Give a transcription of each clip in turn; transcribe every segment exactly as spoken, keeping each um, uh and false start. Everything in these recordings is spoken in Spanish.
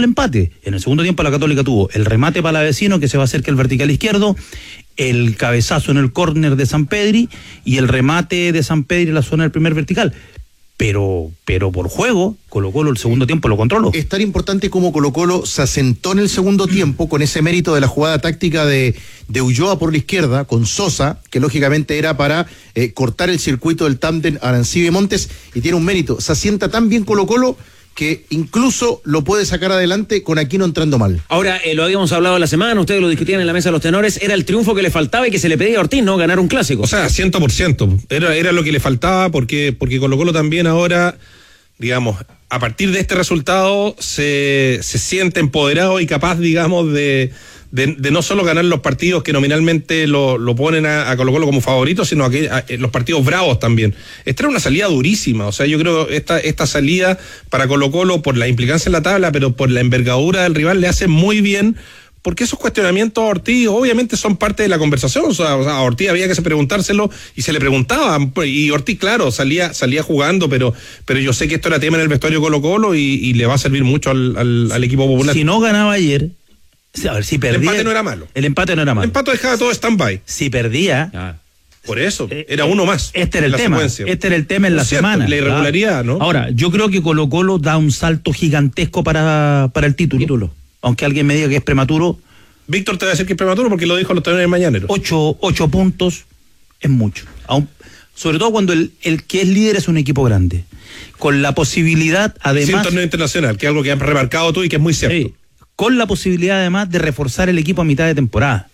el empate. En el segundo tiempo la Católica tuvo el remate para la vecino, que se va a hacer que el vertical izquierdo, el cabezazo en el córner de Sampedri y el remate de Sampedri en la zona del primer vertical. Pero, pero por juego, Colo-Colo el segundo tiempo lo controló. Es tan importante como Colo-Colo se asentó en el segundo tiempo con ese mérito de la jugada táctica de, de Ulloa por la izquierda, con Sosa, que lógicamente era para eh, cortar el circuito del tándem Arancibia y Montes, y tiene un mérito. Se asienta tan bien Colo-Colo que incluso lo puede sacar adelante con Aquino entrando mal. Ahora, eh, lo habíamos hablado la semana, ustedes lo discutían en la mesa de los tenores, era el triunfo que le faltaba y que se le pedía a Ortiz, ¿no? Ganar un clásico. O sea, cien por ciento. Era, era lo que le faltaba porque, porque Colo-Colo también ahora, digamos, a partir de este resultado se, se siente empoderado y capaz, digamos, de... De, de no solo ganar los partidos que nominalmente lo, lo ponen a, a Colo-Colo como favorito, sino a, que, a, a los partidos bravos también. Esta era una salida durísima, o sea, yo creo que esta, esta salida para Colo-Colo, por la implicancia en la tabla, pero por la envergadura del rival, le hace muy bien, porque esos cuestionamientos a Ortiz obviamente son parte de la conversación. O sea, o sea, a Ortiz había que preguntárselo y se le preguntaba, y Ortiz, claro, salía salía jugando, pero pero yo sé que esto era tema en el vestuario Colo-Colo y, y le va a servir mucho al, al, al equipo popular. Si no ganaba ayer... A ver, si perdía, el empate no era malo. El empate no era malo. El empate dejaba todo stand-by. Si perdía... Ah, por eso, era uno más. Este era el tema. Secuencia. Este era el tema en la cierto, semana. La irregularidad, ¿no? Ahora, yo creo que Colo-Colo da un salto gigantesco para, para el título. título. Aunque alguien me diga que es prematuro. Víctor te va a decir que es prematuro porque lo dijo los tenores mañaneros. Ocho, ocho puntos es mucho. Aún, sobre todo cuando el, el que es líder es un equipo grande. Con la posibilidad, además... Sí, un torneo internacional, que es algo que has remarcado tú y que es muy cierto. Sí. Con la posibilidad además de reforzar el equipo a mitad de temporada,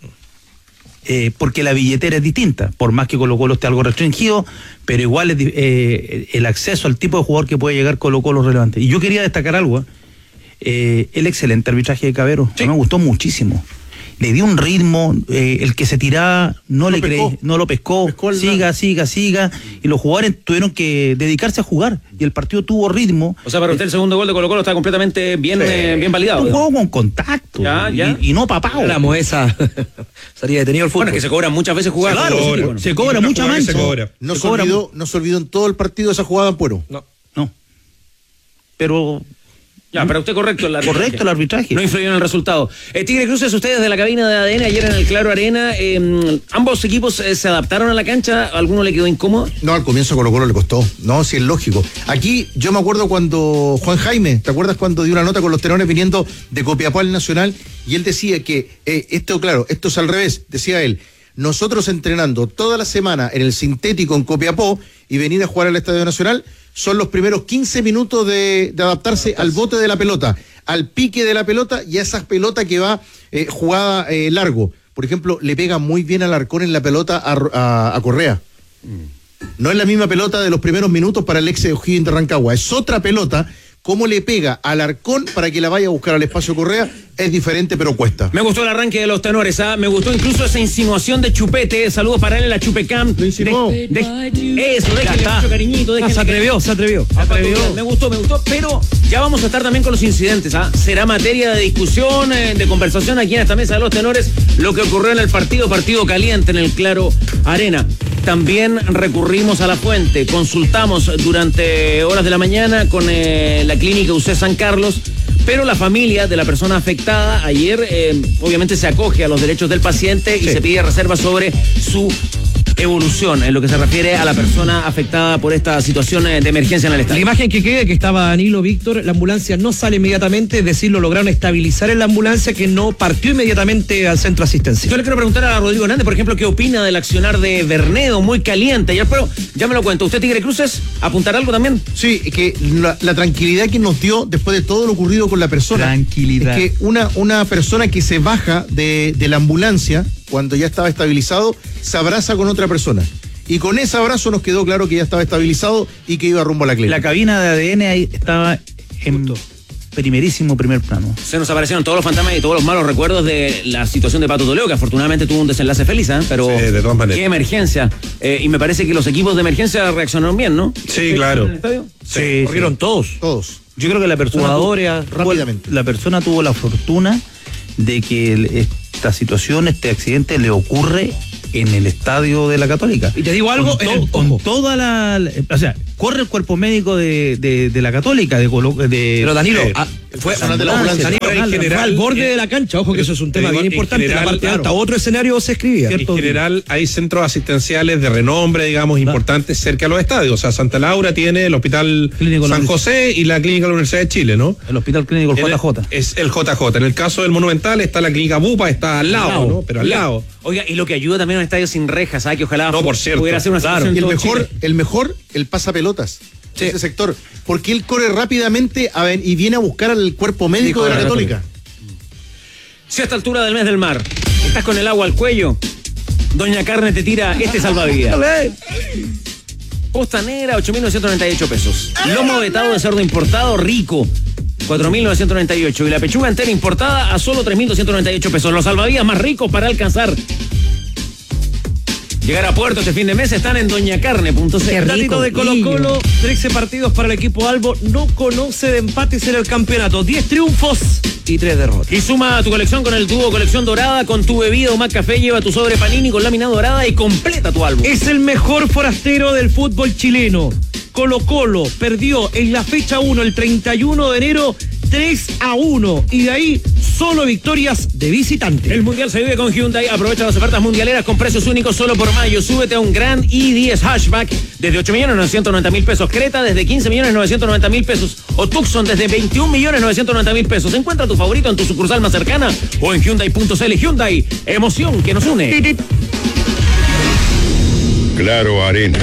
eh, porque la billetera es distinta, por más que Colo-Colo esté algo restringido, pero igual es, eh, el acceso al tipo de jugador que puede llegar Colo-Colo es relevante. Y yo quería destacar algo, eh, el excelente arbitraje de Cavero, sí. Me gustó muchísimo. Le dio un ritmo, eh, el que se tiraba no, no le creí, no lo pescó, pescó siga, siga, siga, y los jugadores tuvieron que dedicarse a jugar, y el partido tuvo ritmo. O sea, para usted el segundo gol de Colo-Colo está completamente bien, sí. eh, bien validado. Un juego con contacto, ya, ya. Y, y no papao. Hablamos esa, sería detenido el fútbol. Bueno, es que se cobra muchas veces jugar. Claro, se cobra, se cobra mucha mancha. Se cobra. No se, se cobra. Olvidó, no se olvidó en todo el partido esa jugada en Puero. No. No. Pero... Ya, pero usted correcto el arbitraje. Correcto el arbitraje. No influyó en el resultado. Eh, Tigre Cruces, ustedes de la cabina de A D N ayer en el Claro Arena, eh, ambos equipos eh, se adaptaron a la cancha, ¿a alguno le quedó incómodo? No, al comienzo Colo-Colo le costó. No, sí es lógico. Aquí yo me acuerdo cuando Juan Jaime, ¿te acuerdas cuando dio una nota con los tenores viniendo de Copiapó al Nacional? Y él decía que, eh, esto claro, esto es al revés, decía él. Nosotros entrenando toda la semana en el sintético en Copiapó y venir a jugar al Estadio Nacional son los primeros quince minutos de, de adaptarse al bote de la pelota, al pique de la pelota y a esa pelota que va eh, jugada eh, largo. Por ejemplo, le pega muy bien al Arcón en la pelota a, a, a Correa. No es la misma pelota de los primeros minutos para el ex de O'Higgins de Rancagua, es otra pelota. Cómo le pega al Arcón para que la vaya a buscar al espacio Correa es diferente, pero cuesta. Me gustó el arranque de los tenores, ¿ah? Me gustó incluso esa insinuación de Chupete. Saludos para él en la Chupecam. Lo insinuó. De, de, eso, déjenle mucho cariñito. Ah, se atrevió, se atrevió. Se atrevió. Me gustó, me gustó, pero ya vamos a estar también con los incidentes, ¿ah? Será materia de discusión, eh, de conversación aquí en esta mesa de los tenores, lo que ocurrió en el partido, partido caliente en el Claro Arena. También recurrimos a la fuente, consultamos durante horas de la mañana con eh, la clínica U C San Carlos, pero la familia de la persona afectada ayer eh, obviamente se acoge a los derechos del paciente y sí. se pide reserva sobre su evolución en lo que se refiere a la persona afectada por esta situación de emergencia en el estadio. La imagen que queda, que estaba Danilo, Víctor, la ambulancia no sale inmediatamente, es decir, lo lograron estabilizar en la ambulancia que no partió inmediatamente al centro asistencial. Yo le quiero preguntar a Rodrigo Hernández, por ejemplo, ¿qué opina del accionar de Bernedo? Muy caliente ayer, pero ya me lo cuento. ¿Usted, Tigre Cruces, apuntar algo también? Sí, que la, la tranquilidad que nos dio después de todo lo ocurrido con la persona. Tranquilidad. Es que una, una persona que se baja de, de la ambulancia cuando ya estaba estabilizado, se abraza con otra persona. Y con ese abrazo nos quedó claro que ya estaba estabilizado y que iba rumbo a la clínica. La cabina de A D N ahí estaba en Justo. primerísimo primer plano. Se nos aparecieron todos los fantasmas y todos los malos recuerdos de la situación de Pato Toledo, que afortunadamente tuvo un desenlace feliz, ¿eh? Pero sí, de todas maneras. Qué emergencia. Eh, y me parece que los equipos de emergencia reaccionaron bien, ¿no? Sí, claro. ¿En el estadio? Sí, sí, corrieron sí. todos. Todos. Yo creo que la persona Jugadores, tuvo, rápidamente. La persona tuvo la fortuna de que el, esta situación, este accidente le ocurre en el estadio de la Católica. Y te digo algo, con, to, el, con toda la, o sea, corre el cuerpo médico de, de, de la Católica, de, de pero Danilo, eh, a, Fue personal de la ambulancia. Danilo, en general, fue al borde eh, de la cancha, ojo que eso es un tema digo, bien en importante. general, la parte claro. alta, otro escenario se escribía. En general hay centros asistenciales de renombre, digamos, Claro. importantes cerca de los estadios. O sea, Santa Laura tiene el Hospital Clínico San La José y la Clínica de la Universidad de Chile, ¿no? El Hospital Clínico, el En J J. Es el J J. En el caso del Monumental está la Clínica Bupa, está al lado, ¿no? Pero al Oiga, lado. Oiga, y lo que ayuda también a un estadio sin rejas, ¿sabes? Que ojalá No, por cierto. pudiera ser una Claro, situación y en el todo mejor, Chile. el mejor, el pasapelotas. Sí. Ese sector. Porque él corre rápidamente a ver, y viene a buscar al cuerpo médico Sí, de la correcto. Católica. Si a esta altura del mes del mar estás con el agua al cuello, Doña Carne te tira este salvavidas. Posta negra, ocho mil novecientos noventa y ocho pesos. Lomo vetado de cerdo importado, rico, cuatro mil novecientos noventa y ocho. Y la pechuga entera importada a solo tres mil doscientos noventa y ocho pesos. Los salvavidas más ricos para alcanzar llegar a puerto este fin de mes están en doña carne punto c El l. datito de Colo Colo, trece partidos para el equipo Albo, no conoce de empates en el campeonato, diez triunfos y tres derrotas. Y suma tu colección con el tubo colección dorada, con tu bebida o más café, lleva tu sobre panini con lámina dorada y completa tu álbum. Es el mejor forastero del fútbol chileno. Colo Colo perdió en la fecha uno, el treinta y uno de enero, tres a uno. Y de ahí solo victorias de visitante. El mundial se vive con Hyundai. Aprovecha las ofertas mundialeras con precios únicos solo por mayo. Súbete a un Grand i diez Hatchback desde ocho millones novecientos noventa mil pesos. Creta desde quince millones novecientos noventa mil pesos. O Tucson desde veintiún millones novecientos noventa mil pesos. Encuentra tu favorito en tu sucursal más cercana o en Hyundai punto c l. Hyundai, emoción que nos une. Claro, Arena.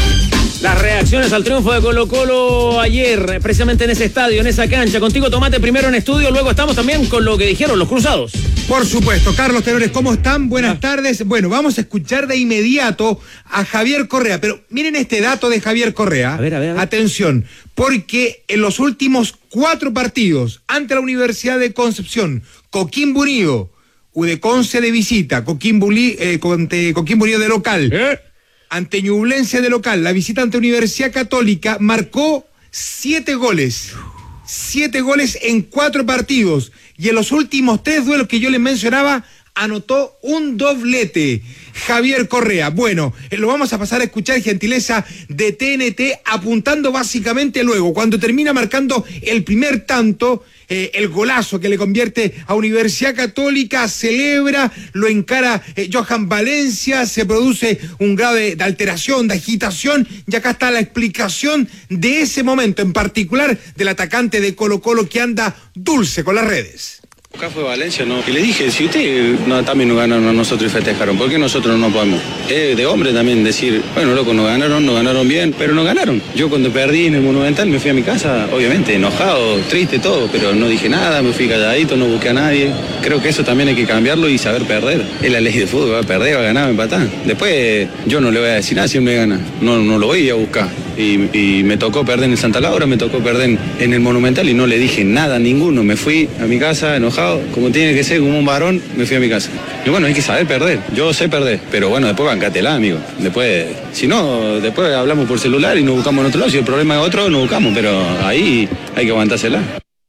Las reacciones al triunfo de Colo Colo ayer, precisamente en ese estadio, en esa cancha. Contigo, Tomate, primero en estudio, luego estamos también con lo que dijeron los cruzados. Por supuesto. Carlos Tenores, ¿cómo están? Buenas tardes. Bueno, vamos a escuchar de inmediato a Javier Correa, pero miren este dato de Javier Correa. A ver, a ver, a ver. Atención, porque en los últimos cuatro partidos ante la Universidad de Concepción, Coquimbo Unido, Udeconce de visita, Coquimbo, Uni- eh, Conte- Coquimbo Unido de local, ¿Eh? ante Ñublense de local, la visita ante Universidad Católica, marcó siete goles. Siete goles en cuatro partidos. Y en los últimos tres duelos que yo les mencionaba, anotó un doblete. Javier Correa. Bueno, eh, lo vamos a pasar a escuchar, gentileza de T N T, apuntando básicamente luego, cuando termina marcando el primer tanto, eh, el golazo que le convierte a Universidad Católica, celebra, lo encara eh, Johan Valencia, se produce un grado de, de alteración, de agitación, y acá está la explicación de ese momento, en particular del atacante de Colo Colo que anda dulce con las redes. Acá fue Valencia, ¿no? Y le dije, si ustedes no, también nos ganaron a nosotros y festejaron, ¿por qué nosotros no podemos? Es de hombre también decir, bueno, loco, nos ganaron, nos ganaron bien, pero nos ganaron. Yo cuando perdí en el Monumental me fui a mi casa, obviamente, enojado, triste, todo, pero no dije nada, me fui calladito, no busqué a nadie. Creo que eso también hay que cambiarlo y saber perder. Es la ley de fútbol, va a perder, va a ganar, va a empatar. Después yo no le voy a decir nada si me gana, no, no lo voy a buscar. Y, y me tocó perder en el Santa Laura, me tocó perder en el Monumental y no le dije nada a ninguno. Me fui a mi casa enojado, como tiene que ser, como un varón, me fui a mi casa. Y bueno, hay que saber perder. Yo sé perder, pero bueno, después bancatela, amigo. Después, si no, después hablamos por celular y nos buscamos en otro lado. Si el problema es otro, nos buscamos, pero ahí hay que aguantársela.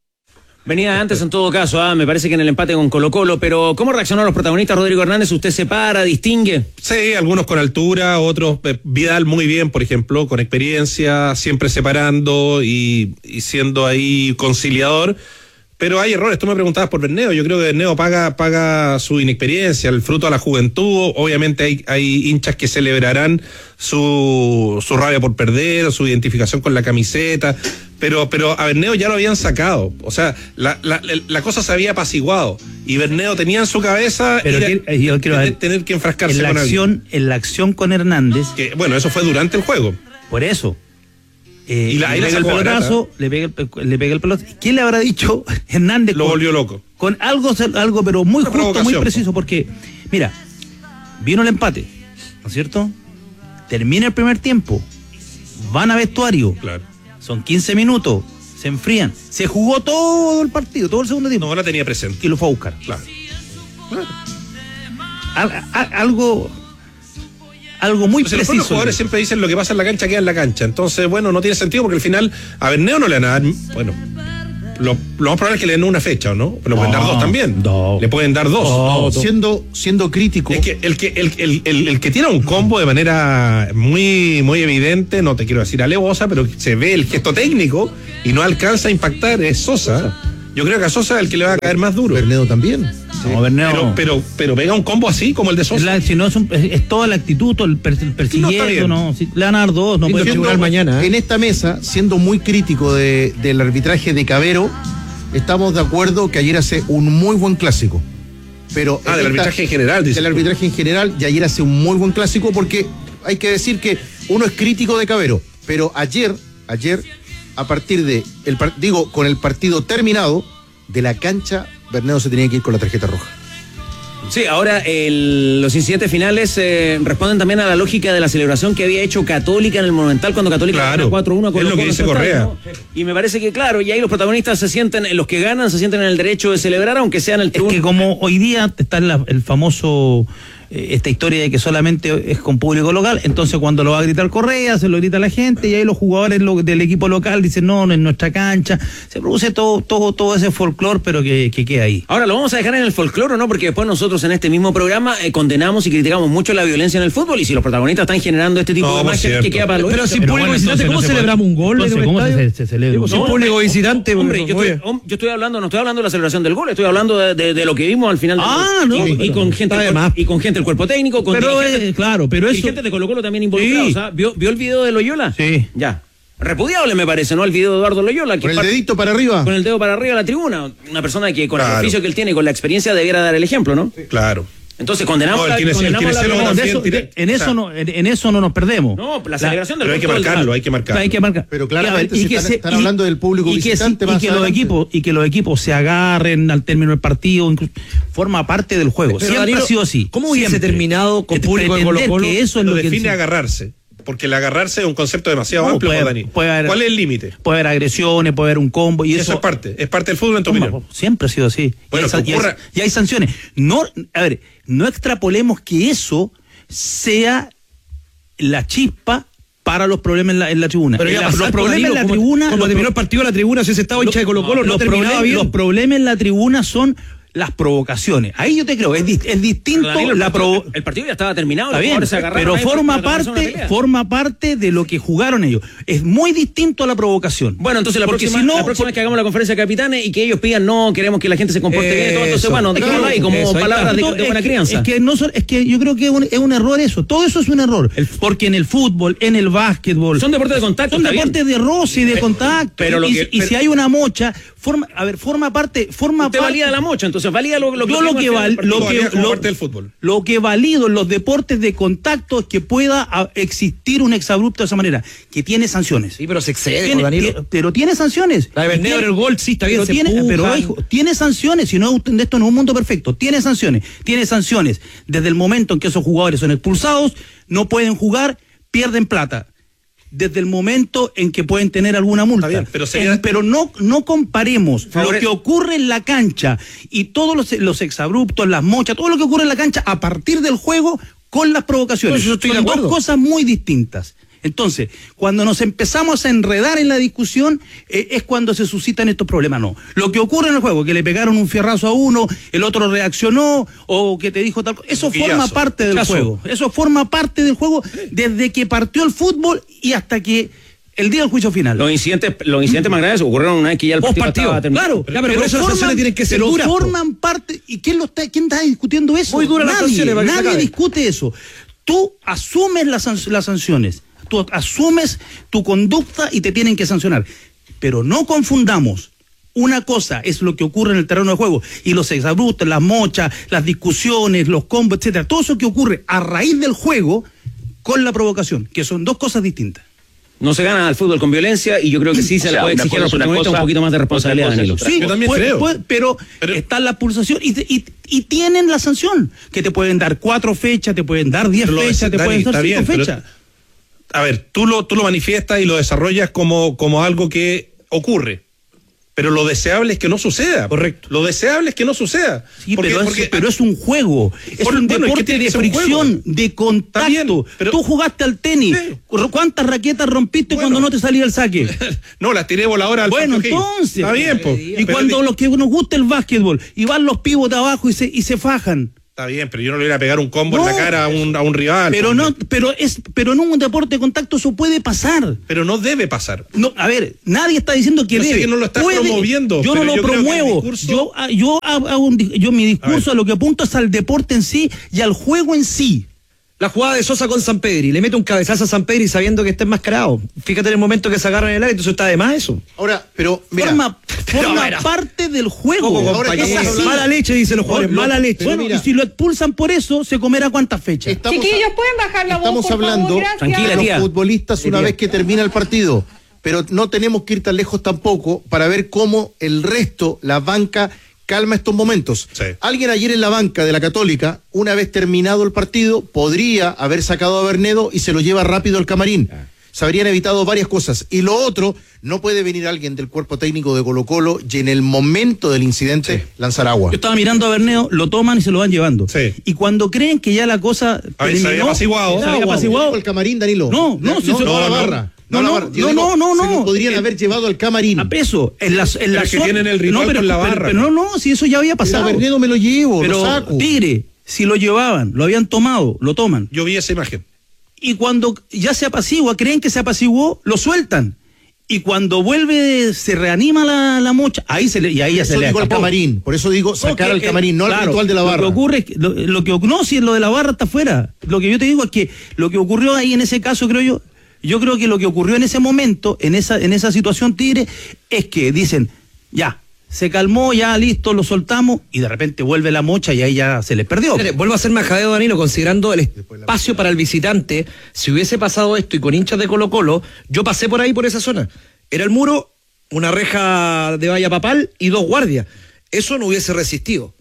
Venía antes en todo caso, ah, me parece que en el empate con Colo Colo, pero ¿cómo reaccionaron los protagonistas? Rodrigo Hernández, ¿usted se para, distingue? Sí, algunos con altura, otros, eh, Vidal muy bien, por ejemplo, con experiencia, siempre separando y, y siendo ahí conciliador. Pero hay errores, tú me preguntabas por Berneo, yo creo que Berneo paga, paga su inexperiencia, el fruto a la juventud, obviamente hay, hay hinchas que celebrarán su, su rabia por perder, su identificación con la camiseta, pero, pero a Berneo ya lo habían sacado, o sea, la, la, la cosa se había apaciguado, y Berneo tenía en su cabeza Pero ir a- que- yo quiero tener, ver, tener que enfrascarse en la con alguien. acción, en la acción con Hernández, Que, bueno, eso fue durante el juego. por eso. Eh, Y la- ahí le la pega el sacó pelotazo, le pega el, le pega el pelotazo. ¿Quién le habrá dicho Hernández? Lo con- volvió loco. Con algo, algo pero muy Una justo, muy provocación, preciso, porque, mira, vino el empate, ¿no es cierto? Termina el primer tiempo, van a vestuario, Claro. son quince minutos, se enfrían, se jugó todo el partido, todo el segundo tiempo, No la tenía presente. y lo fue a buscar. Claro. Al- a- algo, algo muy Entonces, los preciso. jugadores siempre dicen lo que pasa en la cancha queda en la cancha. Entonces, bueno, no tiene sentido porque al final a Berneo no le van a dar. Bueno, lo, lo más probable es que le den una fecha, ¿o no? Pero le pueden dar dos también. no. Le pueden dar dos. No, siendo, siendo crítico. Es que el que, el, el, el, el que tiene un combo de manera muy, muy evidente, no te quiero decir alevosa, pero se ve el gesto técnico y no alcanza a impactar, es Sosa. Yo creo que a Sosa es el que le va a caer más duro. Bernedo también. No, Bernedo Pero, no. pero, pero pega un combo así como el de Es, Sosa. la- si no es, un- es- es toda la actitud, todo el, per- el persiguiendo, bien. no, si, le van a dar dos, no Lindo puede tribunal figurar mañana, ¿eh? En esta mesa, siendo muy crítico de- del arbitraje de Cabero, estamos de acuerdo que ayer hace un muy buen clásico. Pero Ah, en del esta- arbitraje en general, dice. Del arbitraje en general, y ayer hace un muy buen clásico porque hay que decir que uno es crítico de Cabero, pero ayer, ayer, a partir de, el, par- digo, con el partido terminado, de la cancha, Bernedo se tenía que ir con la tarjeta roja. Sí, ahora el- los incidentes finales eh, responden también a la lógica de la celebración que había hecho Católica en el Monumental cuando Católica Claro, gana cuatro uno con es lo que dice Correa. Y me parece que, claro, y ahí los protagonistas se sienten, los que ganan se sienten en el derecho de celebrar, aunque sea en el Es tribuno. que como hoy día está en la- el famoso, eh, esta historia de que solamente es con público local, entonces cuando lo va a gritar Correa, se lo grita la gente y ahí los jugadores lo- del equipo local dicen no, no es nuestra cancha, se produce todo todo todo ese folclore, pero que, que queda ahí. Ahora lo vamos a dejar en el folclore, ¿no? Porque después nosotros en este mismo programa eh, condenamos y criticamos mucho la violencia en el fútbol y si los protagonistas están generando este tipo No, de por imágenes, cierto. que queda para lo Pero sin Pero público bueno, visitante, entonces ¿cómo no se puede- celebramos un gol en entonces, un ¿cómo se- estadio? se celebra? Digo, sin No, público visitante, Hombre, pues, yo oye. estoy, hom- yo estoy hablando, no estoy hablando de la celebración del gol, estoy hablando de, de- de lo que vimos al final del Ah, gol. no, y, y pero- con gente está de del cuer- más. y con gente del cuerpo técnico, con Pero dirigentes- eh, claro, pero eso dirigentes de Colo Colo también involucrados. Sí. ¿Ah? ¿Vio, ¿Vio el video de Loyola? Sí. Ya. Repudiable me parece, ¿no? El video de Eduardo Loyola. Que Con el parte- dedito para arriba. con el dedo para arriba a la tribuna. Una persona que con el Claro. oficio que él tiene y con la experiencia debiera dar el ejemplo, ¿no? Claro. Entonces condenamos No, él la, tiene- él condenamos tiene la celo violencia. de eso- también, de- en o eso sea, no en, en eso no nos perdemos. No, la celebración del Pero hay que gol todo el marcarlo, rato. hay que marcarlo. Hay que marcar. Pero Y a ver, claramente y si que están- se- están y- hablando del público y que visitante sí- y más que los adelante. equipos y que los equipos se agarren al término del partido, incluso, forma parte del juego. Pero, Siempre Danilo, ha sido así. ¿cómo hubiese siempre. terminado con Es público en pretender Colo-Colo? que eso es Lo lo, que define se- agarrarse. Porque el agarrarse es un concepto demasiado No, amplio, puede- Dani. puede haber- ¿Cuál es el límite? puede haber agresiones, puede haber un combo y Eso, eso, es parte, es parte del fútbol en tu Toma, opinión. siempre ha sido así. Bueno, y, hay, san- que y hay- ocurra- y hay sanciones. No, a ver, no extrapolemos que eso sea la chispa para los problemas en la, en la tribuna. Pero En iba a la- pasar, los problemas Danilo, en la como- tribuna. Como los terminó pro- el partido de la tribuna, si ese estaba hincha de Colo Colo, no, los, terminaba problemas, bien. los problemas en la tribuna son las provocaciones. Ahí yo te creo, es, dis- es distinto Danilo, el, la partido, provo- el partido ya estaba terminado. Está los bien, jugadores se agarraron pero ahí forma para tomarse una parte, pelea. forma parte de lo que jugaron ellos. Es muy distinto a la provocación. Bueno, entonces la Porque próxima, si no, la próxima vez que hagamos la conferencia de capitanes y que ellos pidan no, queremos que la gente se comporte bien y todo, entonces Eso. bueno, dejémoslo ahí como Eso, ahí palabras de, No, de es buena que- crianza. Es que, no, son- es que yo creo que es un, es un error eso. Todo eso es un error. porque en el fútbol, en el básquetbol. Son deportes de contacto, Son está bien. deportes de roce y de contacto. pero lo y, que- y pero- si hay una mocha, forma, a ver, forma parte. Forma Usted parte, valida la mocha, entonces valida lo, lo Yo lo vimos que, al final val- del partido. lo, que, valía como lo- parte del fútbol. lo que valido en los deportes de contacto es que pueda ah, existir un exabrupto de esa manera, que tiene sanciones. Sí, pero se excede, Tiene- Danilo. tie- pero tiene sanciones. La de Bernedo en el gol, sí, está bien, Pero se tiene, empujan. pero hijo, tiene sanciones, si no esto no es un mundo perfecto, tiene sanciones, tiene sanciones. Desde el momento en que esos jugadores son expulsados, no pueden jugar, pierden plata. Desde el momento en que pueden tener alguna multa. Está bien, pero sería- Eh, pero no, no comparemos Favore- lo que ocurre en la cancha y todos los, los exabruptos, las mochas, todo lo que ocurre en la cancha a partir del juego con las provocaciones. Pues yo estoy de Son dos acuerdo. cosas muy distintas. Entonces, cuando nos empezamos a enredar en la discusión, eh, es cuando se suscitan estos problemas. No. Lo que ocurre en el juego, que le pegaron un fierrazo a uno, el otro reaccionó, o que te dijo tal cosa, eso Buquillazo. forma parte del Caso. juego. Eso forma parte del juego desde que partió el fútbol y hasta que el día del juicio final. Los incidentes, los incidentes más graves ocurrieron una vez que ya el Post partido partido, estaba terminado. Claro, Ya, pero por eso las sanciones tienen que ser pero duras, po. forman parte. ¿Y quién, lo está, quién está discutiendo eso? Muy duras las Nadie, sanciones para que se nadie acabe. discute eso. Tú asumes las, san- las sanciones, tú asumes tu conducta y te tienen que sancionar. Pero no confundamos. Una cosa es lo que ocurre en el terreno de juego y los exabruptos, las mochas, las discusiones, los combos, etcétera. Todo eso que ocurre a raíz del juego con la provocación, que son dos cosas distintas. No se gana al fútbol con violencia y yo creo que sí se O le sea, puede una exigir a los cosa es una protagonistas un cosa, poquito más de otra responsabilidad, cosa es Danilo. otra. Sí, Yo también puede- creo. puede- pero, Pero- está la pulsación y, te- y, y tienen la sanción, que te pueden dar cuatro fechas, te pueden dar diez Pero lo fechas, des- te Dani, pueden dar está cinco bien, pero- fechas. A ver, tú lo, tú lo manifiestas y lo desarrollas como, como algo que ocurre. Pero lo deseable es que no suceda. Correcto. Lo deseable es que no suceda. Sí, Porque- pero, es, porque- pero es un juego, es Por- un bueno, es que deporte tiene de que ser un fricción, juego. de contacto. Está bien, pero- Tú jugaste al tenis, Sí. ¿cuántas raquetas rompiste Bueno. cuando no te salía el saque? No, las tiré voladora al Bueno, Parque O'Higgins. entonces. Está bien, pues. Y cuando los que nos gusta el básquetbol y van los pivotes abajo y se, y se fajan. Está bien, pero yo no le voy a pegar un combo No, en la cara a un, a un rival. Pero no, pero es, pero en un deporte de contacto eso puede pasar. Pero no debe pasar. No, a ver, nadie está diciendo que Yo sé debe. que no lo estás Puede. promoviendo, Yo no pero lo yo creo que el promuevo. discurso- Yo, ah, yo hago un di- yo mi discurso A a, ver. lo que apunto es al deporte en sí y al juego en sí. La jugada de Sosa con Sampedri, le mete un cabezazo a Sampedri sabiendo que está enmascarado. Fíjate en el momento que se agarran en el área, entonces está de más eso. Ahora, pero mira, Forma, forma mira. parte del juego. Poco Ahora, Es compañero. así. Mala leche, dicen los jugadores, Lo- mala leche. Bueno, mira. y si lo expulsan por eso, se comerá cuántas fechas. estamos, Chiquillos, ¿pueden bajar la voz, estamos por hablando favor? Gracias. Tranquila, de los tía. futbolistas una Tía. vez que termina el partido, pero no tenemos que ir tan lejos tampoco para ver cómo el resto, la banca, calma estos momentos. Sí. Alguien ayer en la banca de la Católica, una vez terminado el partido, podría haber sacado a Bernedo y se lo lleva rápido al camarín. Se habrían evitado varias cosas. Y lo otro, no puede venir alguien del cuerpo técnico de Colo-Colo y en el momento del incidente lanzar agua. Yo estaba mirando a Berneo, lo toman y se lo van llevando. Sí. Y cuando creen que ya la cosa A ver, se había apaciguado. se había Agua, apaciguado. el camarín, Danilo. No, no, si no, se- no a la no, barra. no, a la no, barra. Yo no, digo, no, no, se lo no. podrían El- haber llevado al camarín. A peso, en la, en la es que zona- tienen el ritual pero, con la pero- barra, pero no, no, si eso ya había Pero a pasado. Bernedo me lo llevo, Pero, lo saco. Tigre, si lo llevaban, lo habían tomado, lo toman. Yo vi esa imagen. Y cuando ya se apacigua, creen que se apaciguó, lo sueltan. Y cuando vuelve, se reanima la, la mocha, ahí se le, y ahí ya se Eso le digo al escapó. camarín. Por eso digo sacar No, al que, camarín, eh, no al claro, ritual de la barra. Lo que ocurre es que, lo, lo que no, si lo de la barra está afuera. Lo que yo te digo es que lo que ocurrió ahí en ese caso, creo yo, yo creo que lo que ocurrió en ese momento, en esa, en esa situación, Tigre, es que dicen, ya, se calmó, ya listo, lo soltamos, y de repente vuelve la mocha y ahí ya se les perdió. Mire, vuelvo a ser majadeo, Danilo, considerando el espacio para el visitante. Si hubiese pasado esto y con hinchas de Colo Colo, yo pasé por ahí, por esa zona. Era el muro, una reja de valla papal y dos guardias. Eso no hubiese resistido.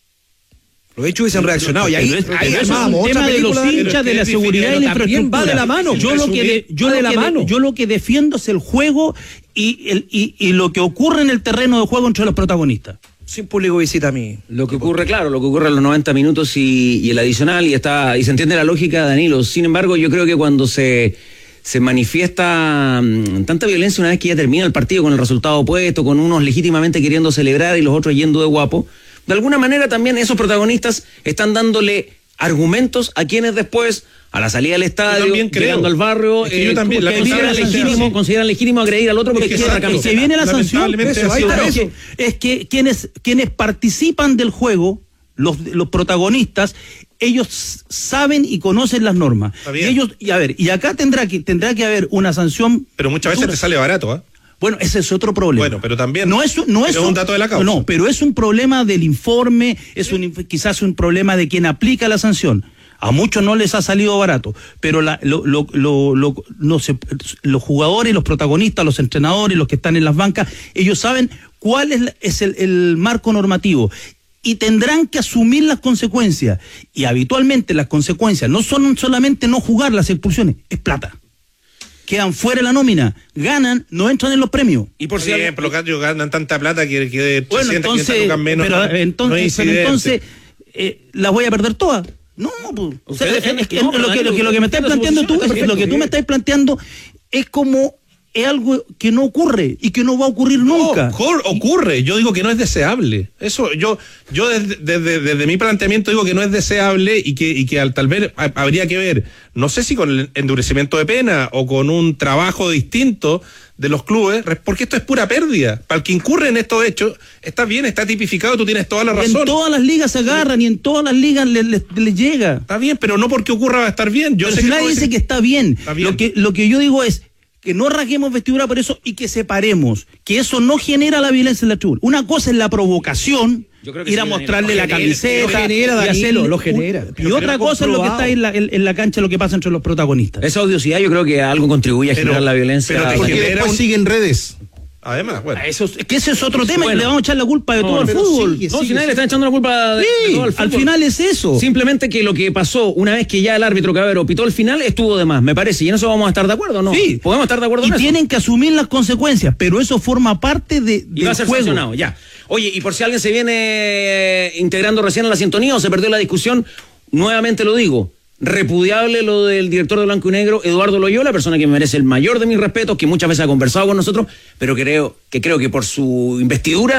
Los hechos hubiesen reaccionado. Y ahí, Pero es- ahí pero eso es armábamos un otra tema de los película, Danilo. hinchas de la es seguridad y difícil, la también infraestructura. va de la mano. Yo lo que de- yo Va lo de la que de- mano. yo lo que defiendo es el juego y el y, y lo que ocurre en el terreno de juego entre los protagonistas. Sin público visita a mí. Lo que ocurre, claro, lo que ocurre en los noventa minutos y, y el adicional, y está y se entiende la lógica, Danilo. Sin embargo, yo creo que cuando se, se manifiesta mm, tanta violencia una vez que ya termina el partido con el resultado opuesto, con unos legítimamente queriendo celebrar y los otros yendo de guapo, de alguna manera también esos protagonistas están dándole argumentos a quienes después, a la salida del estadio, también creo. llegando al barrio, Es que yo también, la consideran, cosa es legítimo, así. consideran legítimo agredir al otro porque Es que quiere la exacto. Y camiseta. se viene la sanción. Lamentablemente Eso, así claro, es. es que, es que quienes, quienes participan del juego, los, los protagonistas, ellos saben y conocen las normas. Está Y bien. ellos, y a ver, y acá tendrá que, tendrá que haber una sanción. Pero muchas veces dura. te sale barato, ¿ah? Bueno, ese es otro problema. Bueno, pero también- no es un- no es pero es un dato de la causa. No, pero es un problema del informe, es un quizás un problema de quien aplica la sanción. A muchos no les ha salido barato, pero la, lo, lo, lo, lo- no se- los jugadores, los protagonistas, los entrenadores, los que están en las bancas, ellos saben cuál es, la- es el, el marco normativo y tendrán que asumir las consecuencias. Y habitualmente las consecuencias no son solamente no jugar las expulsiones, es plata. Quedan fuera de la nómina, ganan, no entran en los premios. Y por si Bien, alguien- pero los gallos ganan tanta plata que, que Bueno, trescientos, entonces, quinientas lucas menos. pero, no- eh, no entonces, es pero incidente. entonces eh, las voy a perder todas. No, pues, o sea, Usted defiende es que que no, lo, que, lo, que, lo que me estás defiende su planteando tú, posición, es que lo que tú me estás planteando es como es algo que no ocurre y que no va a ocurrir nunca. No, ocur- ocurre, yo digo que no es deseable. Eso, yo, yo desde, desde, desde mi planteamiento digo que no es deseable y que, y que al, tal vez ha- habría que ver, no sé si con el endurecimiento de pena o con un trabajo distinto de los clubes, res- porque esto es pura pérdida. Para el que incurre en estos hechos, está bien, está tipificado, tú tienes toda la En razón. todas las ligas se agarran y en todas las ligas les les- les llega. Está bien, pero no porque ocurra va a estar bien. Yo Pero sé si que nadie puede dice ser- que está bien. Está bien. Lo que, lo que yo digo es que no rasguemos vestidura por eso y que separemos, que eso no genera la violencia en la tribuna. Una cosa es la provocación, Yo creo que ir a sí, mostrarle Daniel. la Lo genera, camiseta, lo genera, y Danilo, hacerle lo un- genera. Y Pero otra creo cosa es lo que comprobado. está en la, en, en la cancha, lo que pasa entre los protagonistas. Esa odiosidad yo creo que algo contribuye a Pero- generar la violencia. pero te Porque genera después un- siguen redes. Además, bueno. Eso, es que ese es otro tema Bueno. y le vamos a echar la culpa de No, todo al pero fútbol. sigue, No, si sigue, nadie le está sigue. echando la culpa de, de Sí, todo al al fútbol. final es eso. Simplemente que lo que pasó una vez que ya el árbitro Cabero pitó el final estuvo de más, me parece. Y en eso vamos a estar de acuerdo, ¿no? Sí. Podemos estar de acuerdo Y en eso. tienen que asumir las consecuencias, pero eso forma parte de, Y va a del ser juego. sancionado, ya. Oye, y por si alguien se viene eh, integrando recién a la sintonía o se perdió la discusión, nuevamente lo digo, repudiable lo del director de Blanco y Negro, Eduardo Loyola, persona que merece el mayor de mis respetos, que muchas veces ha conversado con nosotros, pero creo que creo que por su investidura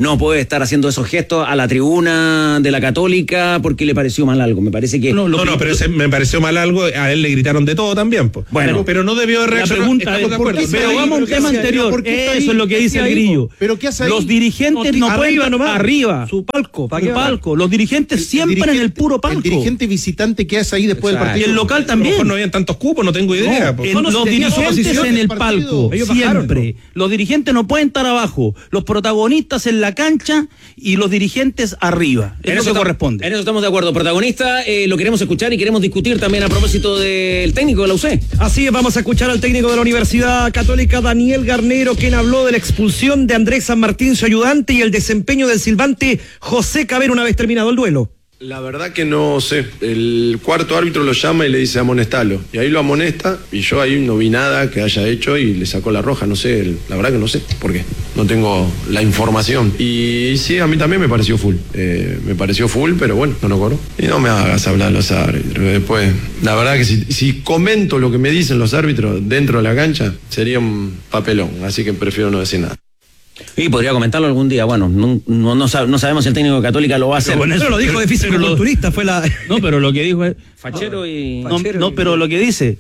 no puede estar haciendo esos gestos a la tribuna de la Católica porque le pareció mal algo. Me parece que... No, no, no pero ese, me pareció mal algo, a él le gritaron de todo también. Pues. Bueno, pero, pero no debió de reaccionar. La pregunta es, ¿por qué pero vamos a un tema anterior. Eso es lo que dice el Grillo. ¿Pero qué hace ahí? Los dirigentes no, no pueden arriba nomás. Arriba. Su palco. ¿Para qué palco? Los dirigentes El- el siempre dirigente- en el puro palco. El dirigente visitante que hace ahí después Exacto. del Y partido. el local A lo también. mejor no habían tantos cupos, no tengo idea. pues. En- No, no, los si tenía dirigentes oposición en el del partido. palco, Ellos bajaron, siempre. Los dirigentes no pueden estar abajo. Los protagonistas en la cancha y los dirigentes arriba. Es En lo eso que tam- corresponde. En eso estamos de acuerdo. Protagonista, eh, lo queremos escuchar y queremos discutir también a propósito del técnico de la U C. Así es, vamos a escuchar al técnico de la Universidad Católica, Daniel Garnero, quien habló de la expulsión de Andrés San Martín, su ayudante, y el desempeño del silbante José Caber una vez terminado el duelo. La verdad que no sé, el cuarto árbitro lo llama y le dice amonestalo, y ahí lo amonesta y yo ahí no vi nada que haya hecho y le sacó la roja, no sé, el- la verdad que no sé por qué, no tengo la información. Y sí, a mí también me pareció full, eh, me pareció full, pero bueno, no lo cobro. Y no me hagas hablar de los árbitros, después, la verdad que si, si comento lo que me dicen los árbitros dentro de la cancha, sería un papelón, así que prefiero no decir nada. Y podría comentarlo algún día. Bueno, no, no, no, sab- no sabemos si el técnico de Católica lo va a hacer. bueno, Pero lo dijo de físico-culturista, fue la... No, pero lo que dijo es. Fachero y... No, no, pero lo que dice.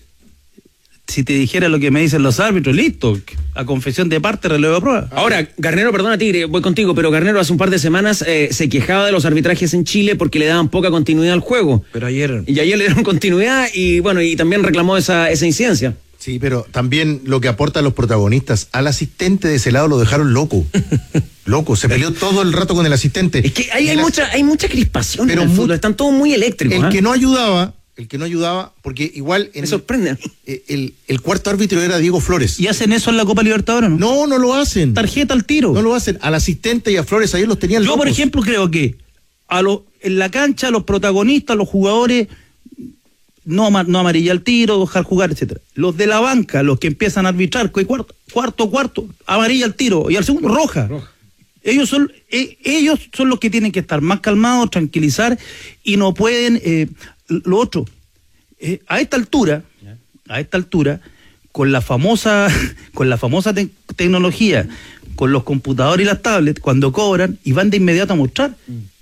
Si te dijera lo que me dicen los árbitros, listo. A confesión de parte, relevo de prueba. Ahora, Garnero, perdona Tigre, voy contigo, pero Garnero hace un par de semanas eh, se quejaba de los arbitrajes en Chile porque le daban poca continuidad al juego. Pero ayer... Y ayer le dieron continuidad y bueno, y también reclamó esa, esa incidencia. Sí, pero también lo que aportan los protagonistas, al asistente de ese lado lo dejaron loco. Loco, se peleó todo el rato con el asistente. Es que ahí hay El as- mucha, hay mucha crispación Pero en el mu- fútbol, están todos muy eléctricos. El ¿ah? que no ayudaba, el que no ayudaba, porque igual en Me sorprende. eh, el, el cuarto árbitro era Diego Flores. ¿Y hacen eso en la Copa Libertadores o no? No, no lo hacen. Tarjeta al tiro. No lo hacen. Al asistente y a Flores ayer los tenían Yo, por locos. ejemplo, creo que a lo, en la cancha los protagonistas, los jugadores, no, ama- no amarilla al tiro, dejar jugar, etcétera. Los de la banca, los que empiezan a arbitrar, que cuarto, cuarto, cuarto, amarilla al tiro, y al segundo, roja. Ellos son, eh, ellos son los que tienen que estar más calmados, tranquilizar, y no pueden, eh, lo otro, eh, a esta altura, a esta altura, con la famosa, con la famosa te- tecnología, con los computadores y las tablets, cuando cobran y van de inmediato a mostrar,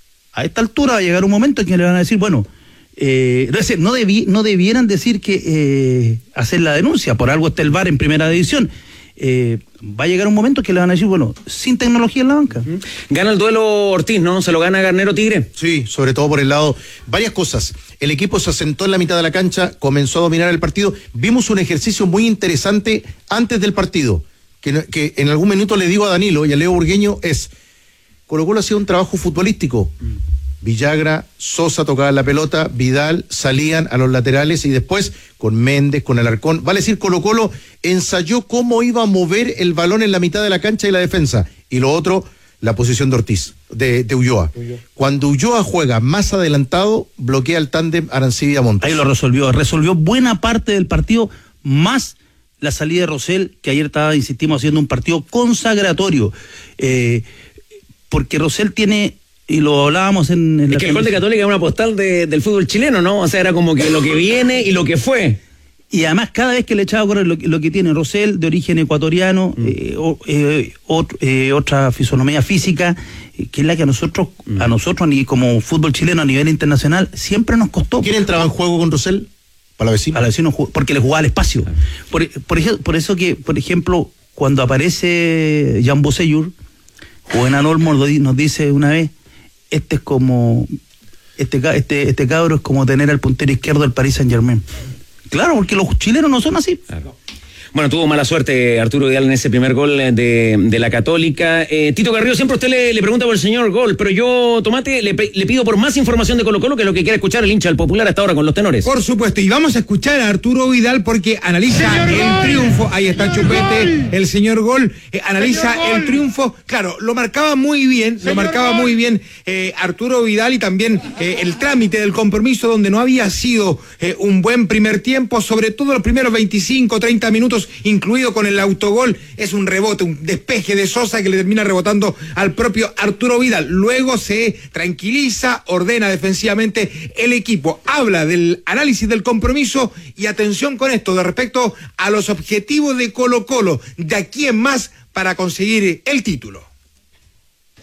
a esta altura va a llegar un momento en que le van a decir, bueno, eh, es decir, no, debi- no debieran decir que eh, hacer la denuncia, por algo está el V A R en primera división. Eh, va a llegar un momento que le van a decir, bueno, sin tecnología en la banca. Gana el duelo Ortiz, ¿no? ¿Se lo gana Garnero Tigre? Sí, sobre todo por el lado. Varias cosas. El equipo se asentó en la mitad de la cancha, comenzó a dominar el partido. Vimos un ejercicio muy interesante antes del partido, que, no- que en algún minuto le digo a Danilo y a Leo Burgueño, es, Colo Colo ha sido un trabajo futbolístico. Villagra, Sosa tocaban la pelota, Vidal salían a los laterales y después con Méndez, con Alarcón. Vale decir, Colo Colo ensayó cómo iba a mover el balón en la mitad de la cancha y la defensa. Y lo otro, la posición de Ortiz, de, de Ulloa. Cuando Ulloa juega más adelantado, bloquea el tándem Arancibia-Montes. Ahí lo resolvió, resolvió buena parte del partido, más la salida de Rosell, que ayer estaba, insistimos, haciendo un partido consagratorio, eh, porque Rosell tiene, y lo hablábamos en, en Es la que el gol de Católica es una postal de- del fútbol chileno, ¿no? O sea, era como que lo que viene y lo que fue. y además cada vez que le echaba a correr lo, que- lo que tiene Rosell, de origen ecuatoriano, Mm. eh, o- eh, ot- eh, otra fisonomía física, eh, que es la que a nosotros, Mm. a nosotros ni como fútbol chileno a nivel internacional, siempre nos costó. ¿Quién entraba en juego con Rosell? Para la vecina. A la vecina ju- porque le jugaba al espacio. Por, por, ej- por eso que, por ejemplo, cuando aparece Jan Bosellur, Juvenal Olmo nos di- nos dice una vez, este es como, este, ca- este, este cabro es como tener al puntero izquierdo del Paris Saint Germain. Claro, porque los chilenos no son así. Bueno, tuvo mala suerte Arturo Vidal en ese primer gol de, de la Católica. Eh, Tito Carrillo, siempre usted le, le pregunta por el señor gol, pero yo, Tomate, le, pe- le pido por más información de Colo Colo, que es lo que quiere escuchar el hincha del Popular hasta ahora con los tenores. Por supuesto, y vamos a escuchar a Arturo Vidal porque analiza el triunfo. Ahí está Chupete, el señor Gol, eh, analiza el triunfo. Claro, lo marcaba muy bien, lo marcaba muy bien eh, Arturo Vidal, y también eh, el trámite del compromiso, donde no había sido eh, un buen primer tiempo, sobre todo los primeros veinticinco, treinta minutos, incluido con el autogol. Es un rebote, un despeje de Sosa que le termina rebotando al propio Arturo Vidal. Luego se tranquiliza, ordena defensivamente el equipo, habla del análisis del compromiso y atención con esto, de respecto a los objetivos de Colo Colo, de aquí en más para conseguir el título.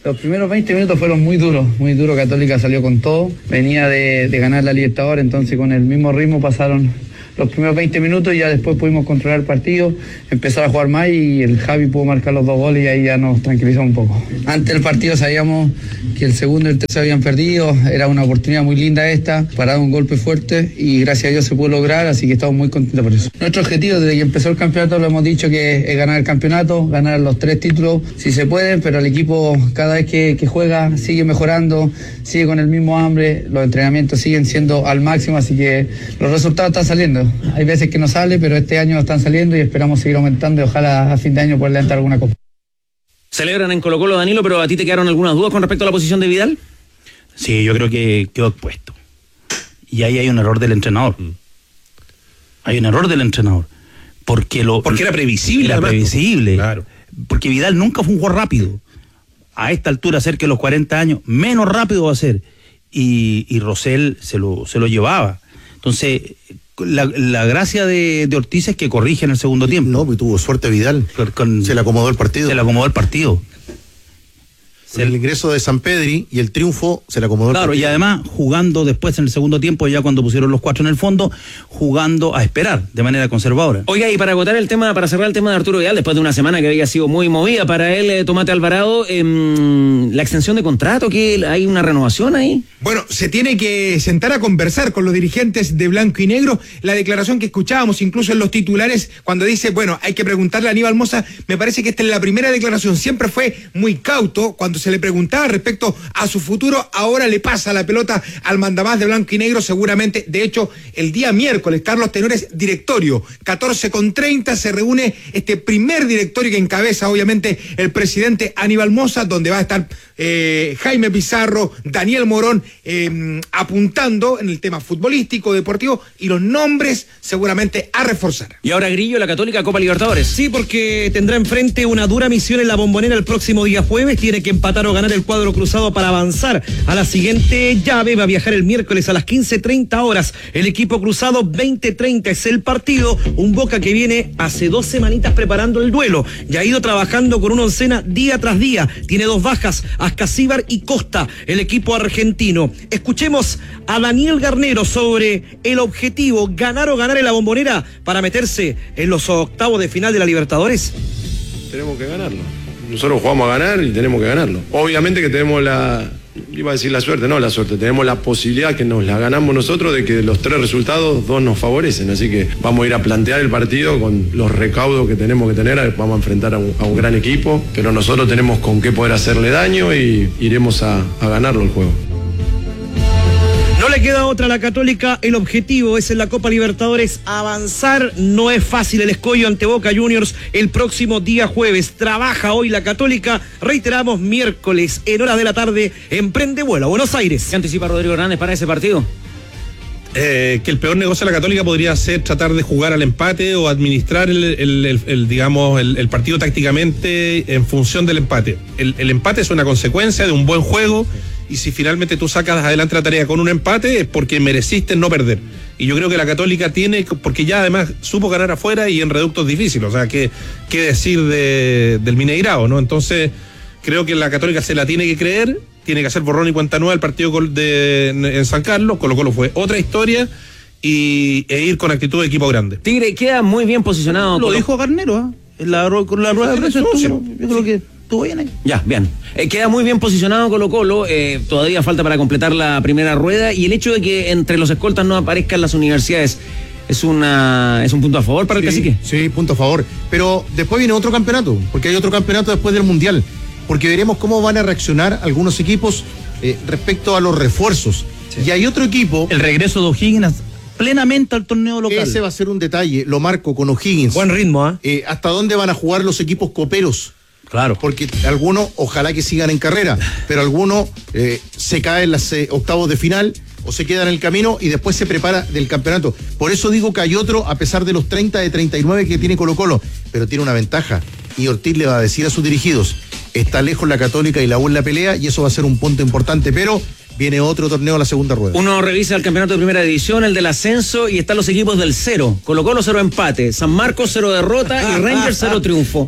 Los primeros veinte minutos fueron muy duros, muy duros. Católica salió con todo, venía de, de ganar la Libertadores, entonces con el mismo ritmo pasaron los primeros veinte minutos y ya después pudimos controlar el partido, empezar a jugar más y el Javi pudo marcar los dos goles y ahí ya nos tranquilizó un poco. Antes del partido sabíamos que el segundo y el tercero habían perdido, era una oportunidad muy linda esta, para dar un golpe fuerte y gracias a Dios se pudo lograr, así que estamos muy contentos por eso. Nuestro objetivo desde que empezó el campeonato lo hemos dicho que es ganar el campeonato, ganar los tres títulos si se puede, pero el equipo cada vez que, que juega sigue mejorando, sigue con el mismo hambre, los entrenamientos siguen siendo al máximo, así que los resultados están saliendo. Hay veces que no sale, pero este año están saliendo y esperamos seguir aumentando y ojalá a fin de año poder levantar alguna copa. Celebran en Colo Colo, Danilo, pero ¿a ti te quedaron algunas dudas con respecto a la posición de Vidal? Sí, yo creo que quedó expuesto. Y ahí hay un error del entrenador. Mm. Hay un error del entrenador. Porque lo porque era previsible. Era además, previsible. Claro. Porque Vidal nunca fue un jugador rápido. A esta altura, cerca de los cuarenta años, menos rápido va a ser. Y, y Rosell se lo, se lo llevaba. Entonces, la, la gracia de, de Ortiz es que corrige en el segundo tiempo. No, pues tuvo suerte Vidal. Con, con, se le acomodó el partido. Se le acomodó el partido. El ingreso de Sampedri y el triunfo se le acomodó. Claro, y además jugando después en el segundo tiempo, ya cuando pusieron los cuatro en el fondo, jugando a esperar de manera conservadora. Oiga, y para agotar el tema, para cerrar el tema de Arturo Vidal, después de una semana que había sido muy movida para él, eh, Tomate Alvarado, eh, la extensión de contrato, que hay una renovación ahí. Bueno, se tiene que sentar a conversar con los dirigentes de blanco y negro. La declaración que escuchábamos incluso en los titulares, cuando dice, bueno, hay que preguntarle a Aníbal Mosa, me parece que esta es la primera declaración, siempre fue muy cauto cuando se le preguntaba respecto a su futuro, ahora le pasa la pelota al mandamás de blanco y negro seguramente. De hecho, el día miércoles, Carlos Tenores, directorio, catorce con treinta, se reúne este primer directorio que encabeza obviamente el presidente Aníbal Mosa, donde va a estar eh, Jaime Pizarro, Daniel Morón, eh, apuntando en el tema futbolístico, deportivo y los nombres seguramente a reforzar. Y ahora Grillo, la Católica, Copa Libertadores. Sí, porque tendrá enfrente una dura misión en la Bombonera el próximo día jueves, tiene que empatar o ganar el cuadro cruzado para avanzar a la siguiente llave. Va a viajar el miércoles a las quince treinta horas el equipo cruzado. Veinte treinta es el partido, un Boca que viene hace dos semanitas preparando el duelo, ya ha ido trabajando con una oncena día tras día, tiene dos bajas, Ascasíbar y Costa, el equipo argentino. Escuchemos a Daniel Garnero sobre el objetivo, ganar o ganar en la Bombonera para meterse en los octavos de final de la Libertadores. Tenemos que ganarlo. Nosotros jugamos a ganar y tenemos que ganarlo. Obviamente que tenemos la, iba a decir la suerte, no la suerte, tenemos la posibilidad que nos la ganamos nosotros de que de los tres resultados, dos nos favorecen. Así que vamos a ir a plantear el partido con los recaudos que tenemos que tener, vamos a enfrentar a un, a un gran equipo, pero nosotros tenemos con qué poder hacerle daño y iremos a, a ganarlo el juego. No le queda otra a la Católica, el objetivo es en la Copa Libertadores avanzar, no es fácil el escollo ante Boca Juniors el próximo día jueves, trabaja hoy la Católica, reiteramos miércoles en horas de la tarde, emprende vuelo a Buenos Aires. ¿Qué anticipa Rodrigo Hernández para ese partido? Eh, que el peor negocio de la Católica podría ser tratar de jugar al empate o administrar el, el, el, el digamos el, el partido tácticamente en función del empate. El, el empate es una consecuencia de un buen juego y si finalmente tú sacas adelante la tarea con un empate es porque mereciste no perder. Y yo creo que la Católica tiene, porque ya además supo ganar afuera y en reductos difíciles, o sea, qué, qué decir de, del Mineirao, ¿no? Entonces creo que la Católica se la tiene que creer, tiene que hacer borrón y cuenta nueva el partido de, en San Carlos, Colo Colo fue otra historia y, e ir con actitud de equipo grande. Tigre queda muy bien posicionado. Lo dijo Garnero, ¿eh? En la, con la rueda de prensa estuvo, yo creo que estuvo bien ahí. Ya, bien. Eh, queda muy bien posicionado Colo Colo, eh, todavía falta para completar la primera rueda y el hecho de que entre los escoltas no aparezcan las universidades es una es un punto a favor para sí, el Cacique. Sí, punto a favor. Pero después viene otro campeonato, porque hay otro campeonato después del Mundial, porque veremos cómo van a reaccionar algunos equipos eh, respecto a los refuerzos. Sí. Y hay otro equipo... El regreso de O'Higgins plenamente al torneo local. Ese va a ser un detalle, lo marco con O'Higgins. Buen ritmo, ¿eh? eh ¿Hasta dónde van a jugar los equipos coperos? Claro. Porque algunos, ojalá que sigan en carrera, pero algunos eh, se caen en los eh, octavos de final o se quedan en el camino y después se prepara del campeonato. Por eso digo que hay otro, a pesar de los treinta de treinta y nueve que tiene Colo Colo, pero tiene una ventaja. Y Ortiz le va a decir a sus dirigidos, está lejos la Católica y la U en la pelea, y eso va a ser un punto importante, pero viene otro torneo a la segunda rueda. Uno revisa el campeonato de primera división, el del ascenso, y están los equipos del cero. Colo Colo cero empate, San Marcos cero derrota y Rangers cero triunfo.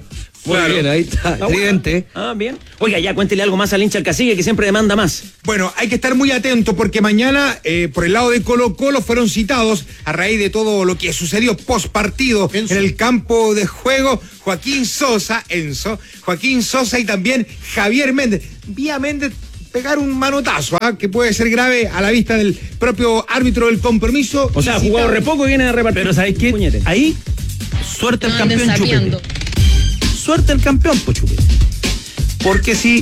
Muy Claro. bien, ahí está. Ah, Evidente. bueno. Ah, bien. Oiga, ya cuéntele algo más al hincha del Cacique que siempre demanda más. Bueno, hay que estar muy atento porque mañana, eh, por el lado de Colo Colo, fueron citados a raíz de todo lo que sucedió post partido en el campo de juego, Joaquín Sosa, Enzo, Joaquín Sosa y también Javier Méndez. Vía Méndez pegar un manotazo, ¿ah? Que puede ser grave a la vista del propio árbitro del compromiso. O sea, ha Y jugado citado- re poco y viene a repartir. Pero ¿sabes qué? puñete. Ahí, suerte el No anden campeón, sapeando. Chupete. Suerte el campeón, pues, Chupete. Porque si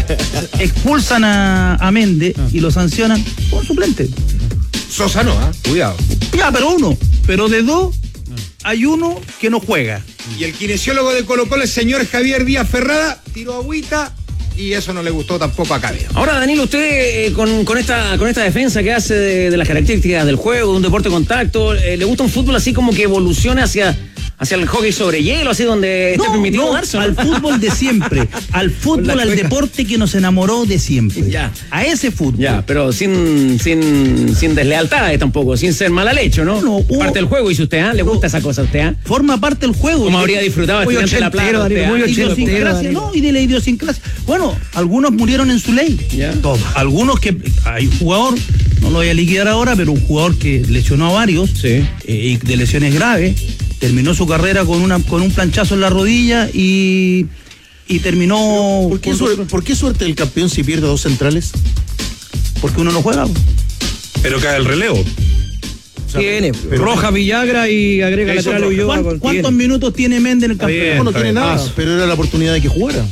expulsan a, a Méndez y lo sancionan, un suplente. Sosa no, ¿ah? Cuidado. Ya, pero uno. Pero de dos, hay uno que no juega. Y el kinesiólogo de Colo Colo, el señor Javier Díaz Ferrada, tiró agüita y eso no le gustó tampoco a Cabello. Ahora, Danilo, usted eh, con, con, esta, con esta defensa que hace de, de las características del juego, de un deporte de contacto, eh, ¿le gusta un fútbol así como que evolucione hacia, hacia el hockey sobre hielo, así donde esté permitido no, darse, ¿no? al fútbol de siempre. Al fútbol, al deporte que nos enamoró de siempre. Ya. A ese fútbol. Ya, pero sin, sin, sin deslealtades tampoco, sin ser mala leche, ¿no? No, hubo- Parte del juego, dice usted, ¿ah? ¿Le gusta esa cosa a usted, ah? Forma parte del juego. ¿Cómo Y- habría disfrutado Muy Estudiante de la Plata? ochentero, usted, Danilo, ah? muy ochentero. Idiosincrasia, Danilo. no, y de la idiosincrasia. Bueno, algunos murieron en su ley. Ya. Todos. Algunos que. Hay un jugador, no lo voy a liquidar ahora, pero un jugador que lesionó a varios, Sí. eh, y de lesiones graves, terminó su carrera con una con un planchazo en la rodilla y. Y terminó. ¿Por qué, con- suerte, ¿Por qué suerte el campeón si pierde dos centrales? Porque uno no juega. Pero cae el relevo. Tiene pero- Roja, Villagra y agrega Eso, lateral Ulloa. ¿Cuán- con- ¿Cuántos tiene. minutos tiene Méndez en el Está bien. campeonato? No, no tiene está nada, bien. pero era la oportunidad de que jugara.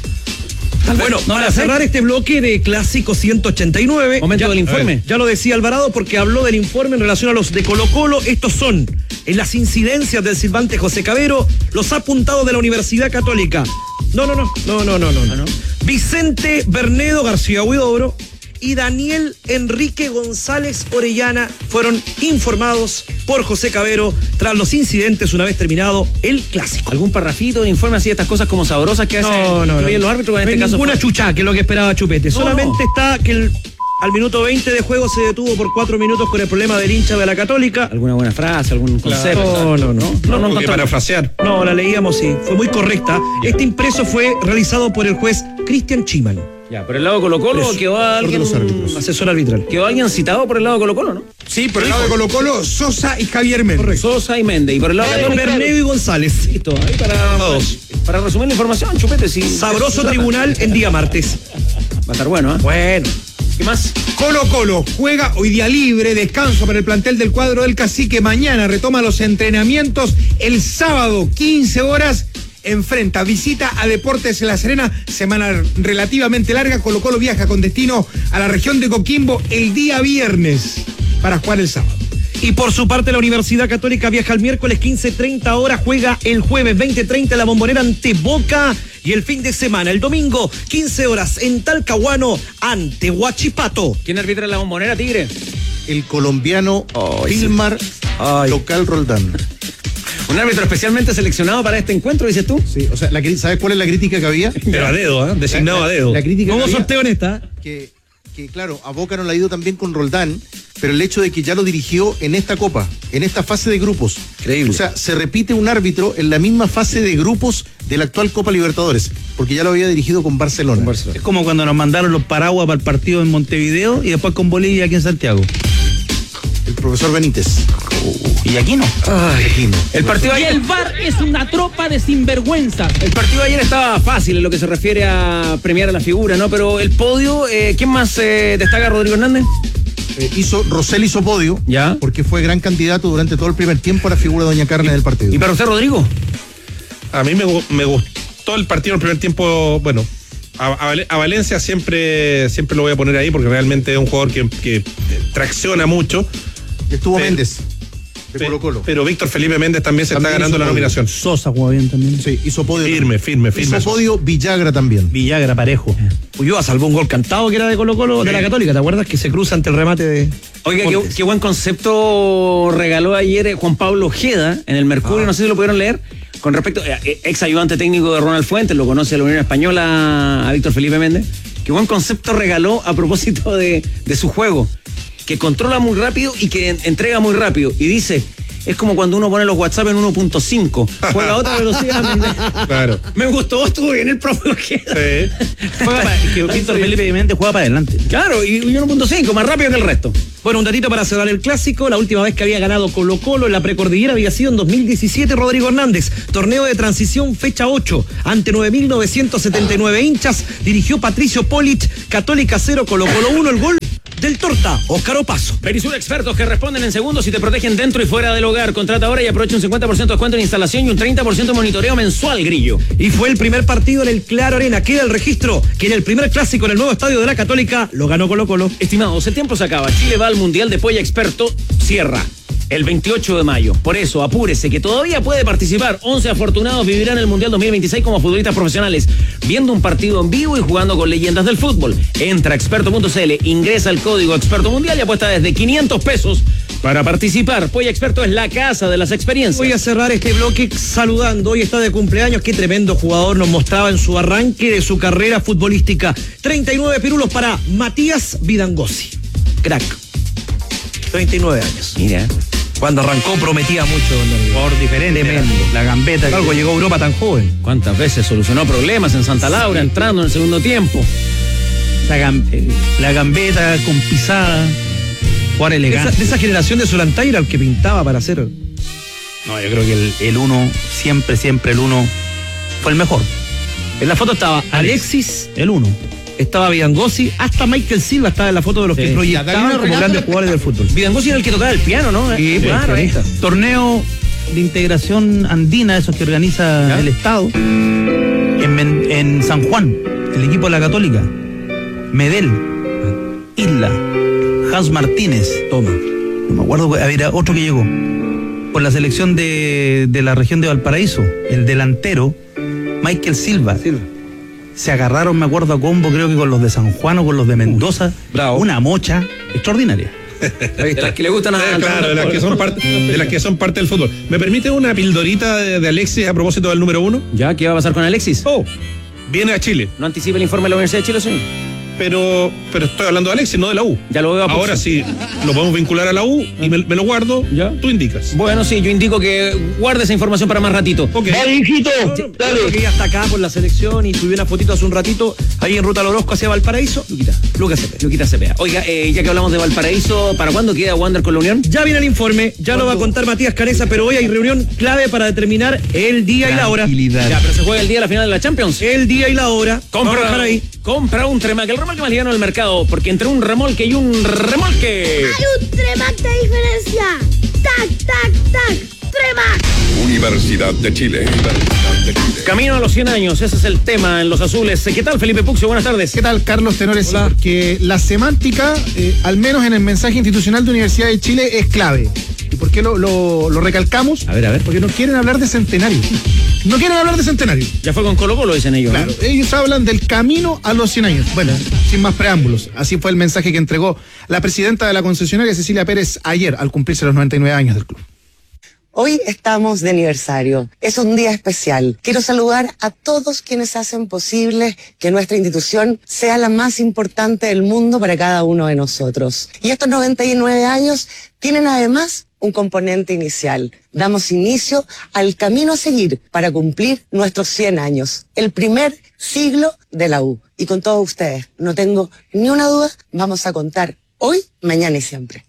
Bueno, No, para la sé. cerrar este bloque de Clásico ciento ochenta y nueve. Momento ya- del informe. Ya lo decía Alvarado porque habló del informe en relación a los de Colo Colo. Estos son, en las incidencias del silbante José Cabero, los apuntados de la Universidad Católica. No, no, no, no, no, no, no. no? Vicente Bernedo García Huidobro y Daniel Enrique González Orellana fueron informados por José Cabero tras los incidentes una vez terminado el Clásico. ¿Algún parrafito de informe así de estas cosas como sabrosas que hacen No, no, no. incluyen los árbitros? En No este hay caso ninguna fue- chuchá, que es lo que esperaba Chupete. No, Solamente no. está que el- al minuto veinte de juego se detuvo por cuatro minutos con el problema del hincha de la Católica. ¿Alguna buena frase, algún concepto? No, no, no. No, no, Porque encontramos. parafrasear. No, la leíamos, sí. Fue muy correcta. Este impreso fue realizado por el juez Cristian Chiman, Ya, por el lado de Colo Colo Preso. quedó alguien, los árbitros. asesor arbitral. quedó alguien citado por el lado de Colo Colo, ¿no? Sí, por el lado de Colo Colo, Sosa y Javier Méndez. Sosa y Méndez. Y por el lado de Católica, Bernedo y González. listo, ahí para, Todos. para resumir la información, Chupete, sí. Sabroso tribunal en día martes. Va a estar bueno, ¿eh? Bueno. ¿Qué más? Colo Colo juega hoy día libre, descanso para el plantel del cuadro del Cacique. Mañana retoma los entrenamientos. El sábado, quince horas, enfrenta, visita a Deportes La Serena. Semana relativamente larga. Colo Colo viaja con destino a la región de Coquimbo el día viernes para jugar el sábado. Y por su parte, la Universidad Católica viaja el miércoles quince treinta horas, juega el jueves veinte treinta en la Bombonera ante Boca. Y el fin de semana, el domingo, quince horas en Talcahuano ante Huachipato. ¿Quién arbitra la Bombonera, Tigre? El colombiano Filmar Ay. Local Roldán. Un árbitro especialmente seleccionado para este encuentro, dices tú. Sí, o sea, la cri- ¿sabes cuál es la crítica que había? Pero a dedo, ¿eh? Designado a dedo. La crítica que ¿Cómo había, sorteo en esta? que, que claro, a Boca no le ha ido también con Roldán, pero el hecho de que ya lo dirigió en esta copa, en esta fase de grupos. Increíble. O sea, se repite un árbitro en la misma fase de grupos de la actual Copa Libertadores, porque ya lo había dirigido con Barcelona. Es como cuando nos mandaron los paraguas para el partido en Montevideo y después con Bolivia aquí en Santiago. El profesor Benítez. Y aquí no. Aquí no. El partido Y ayer, el V A R es una tropa de sinvergüenzas. el partido ayer estaba fácil en lo que se refiere a premiar a la figura, ¿no? Pero el podio, eh, ¿quién más eh, destaca? ¿Rodrigo Hernández? Eh, hizo, Rosell hizo podio, Ya. porque fue gran candidato durante todo el primer tiempo a la figura de Doña Carne del partido. ¿Y para usted, Rodrigo? A mí me, gu- me gustó el partido en el primer tiempo. Bueno, a, a Val- a Valencia siempre, siempre lo voy a poner ahí porque realmente es un jugador que, que eh, tracciona mucho. Estuvo Pe- Méndez, de Pe- Colo Colo. Pero Víctor Felipe Méndez también se También está ganando hizo la podio. nominación. Sosa jugó bien también. Sí, hizo podio. Firme, firme, firme. Hizo podio Villagra también. Villagra parejo. Ulloa salvó un gol cantado que era de Colo Colo, de la Católica, ¿te acuerdas? Que se cruza ante el remate de... Oiga, qué, Montes. qué buen concepto regaló ayer eh, Juan Pablo Ojeda en el Mercurio, no sé si lo pudieron leer, con respecto, eh, ex ayudante técnico de Ronald Fuentes, lo conoce de la Unión Española a Víctor Felipe Méndez. Qué buen concepto regaló a propósito de, de su juego, que controla muy rápido y que en- entrega muy rápido. Y dice, es como cuando uno pone los WhatsApp en uno punto cinco. Juega a otra velocidad. Me, Claro. me gustó, estuvo bien el profe. Sí. Juega para, que Víctor Felipe Méndez juega para adelante. Claro, y, y uno punto cinco, más rápido que el resto. Bueno, un datito para cerrar el clásico. La última vez que había ganado Colo Colo en la precordillera había sido en dos mil diecisiete. Rodrigo Hernández, torneo de transición, fecha ocho, ante nueve mil novecientos setenta y nueve hinchas. Dirigió Patricio Polich, Católica cero, Colo Colo uno. El gol del Torta, Óscar Opaso. Perisur, expertos que responden en segundos y te protegen dentro y fuera del hogar. Contrata ahora y aprovecha un cincuenta por ciento de descuento en instalación y un treinta por ciento de monitoreo mensual, Grillo. Y fue el primer partido en el Claro Arena. Queda el registro que en el primer clásico en el nuevo estadio de la Católica lo ganó Colo Colo. Estimados, el tiempo se acaba. Chile va al Mundial de Polla Experto. Cierra el veintiocho de mayo. Por eso, apúrese, que todavía puede participar. once afortunados vivirán el Mundial dos mil veintiséis como futbolistas profesionales, viendo un partido en vivo y jugando con leyendas del fútbol. Entra a experto punto c l, ingresa el código Experto Mundial y apuesta desde quinientos pesos para participar. Polla Experto es la casa de las experiencias. Voy a cerrar este bloque saludando. Hoy está de cumpleaños. Qué tremendo jugador nos mostraba en su arranque de su carrera futbolística. treinta y nueve pirulos para Matías Vidangosi. Crack. treinta y nueve años. Mira. Cuando arrancó prometía mucho. Por diferente. Tremendo. La gambeta. Algo llegó a Europa tan joven. ¿Cuántas veces solucionó problemas en Santa Laura, entrando en el segundo tiempo? La, gam, eh, la gambeta con pisada. Jugar De elegante. esa, de esa generación de Solantaira, el que pintaba para hacer. No, yo creo que el, el uno, siempre, siempre el uno fue el mejor. En la foto estaba Alexis, El uno. estaba Vidangosi, hasta Michael Silva estaba en la foto de los Sí. que proyectaban Dale una como regata. grandes jugadores del fútbol. Vidangosi era el que tocaba el piano, ¿no? Sí, claro, ahí está. Torneo de integración andina, esos que organiza ¿Ya? el Estado, en, Men- en San Juan, el equipo de la Católica. Medel, Isla, Hans Martínez, Toma. no me acuerdo, había otro que llegó, por la selección de, de la región de Valparaíso, el delantero, Michael Silva. Silva. Se agarraron, me acuerdo, a combo, creo que con los de San Juan o con los de Mendoza. bravo. Una mocha extraordinaria. Ahí De las que le gustan a... Eh, claro, de las que son parte, de las que son parte del fútbol. ¿Me permite una pildorita de, de Alexis a propósito del número uno? ¿Ya? ¿Qué va a pasar con Alexis? Oh, viene a Chile, ¿No anticipa el informe de la Universidad de Chile, señor? pero, pero estoy hablando de Alexis, no de la U. Ya lo veo a poco. Ahora sí, lo podemos vincular a la U y me, me lo guardo. ¿Ya? Tú indicas. Bueno, sí, yo indico que guarde esa información para más ratito. Ok. Claro que ya está acá por la selección y subió una fotito hace un ratito ahí en Ruta al Orozco hacia Valparaíso. Luquita, Lucas Cepeda. Luquita Cepeda. Oiga, eh, ya que hablamos de Valparaíso, ¿para cuándo queda Wander con la Unión? Ya viene el informe, ya lo va a contar Matías Canesa, pero hoy hay reunión clave para determinar el día y la hora. Tranquilidad. Ya, pero se juega el día de la final de la Champions. El día y la hora. Vamos a Compra, dejar ahí. compra un Tremac, el remolque más liviano del mercado, porque entre un remolque y un remolque... Hay un Tremac de diferencia. Tac, tac, tac. Tremac. Universidad de Chile. Universidad de Chile. Camino a los cien años, ese es el tema en los azules. ¿Qué tal, Felipe Puxio? Buenas tardes. ¿Qué tal, Carlos Tenores? Hola. Porque la semántica, eh, al menos en el mensaje institucional de Universidad de Chile, es clave. ¿Y por qué lo, lo- lo recalcamos? A ver, a ver. Porque no quieren hablar de centenario. No quieren hablar de centenario. Ya fue con Colo Colo, dicen ellos. ¿no? Claro, ellos hablan del camino a los cien años. Bueno, sin más preámbulos, así fue el mensaje que entregó la presidenta de la concesionaria, Cecilia Pérez, ayer al cumplirse los noventa y nueve años del club. Hoy estamos de aniversario. Es un día especial. Quiero saludar a todos quienes hacen posible que nuestra institución sea la más importante del mundo para cada uno de nosotros. Y estos noventa y nueve años tienen además un componente inicial. Damos inicio al camino a seguir para cumplir nuestros cien años. El primer siglo de la U. Y con todos ustedes, no tengo ni una duda, vamos a contar hoy, mañana y siempre.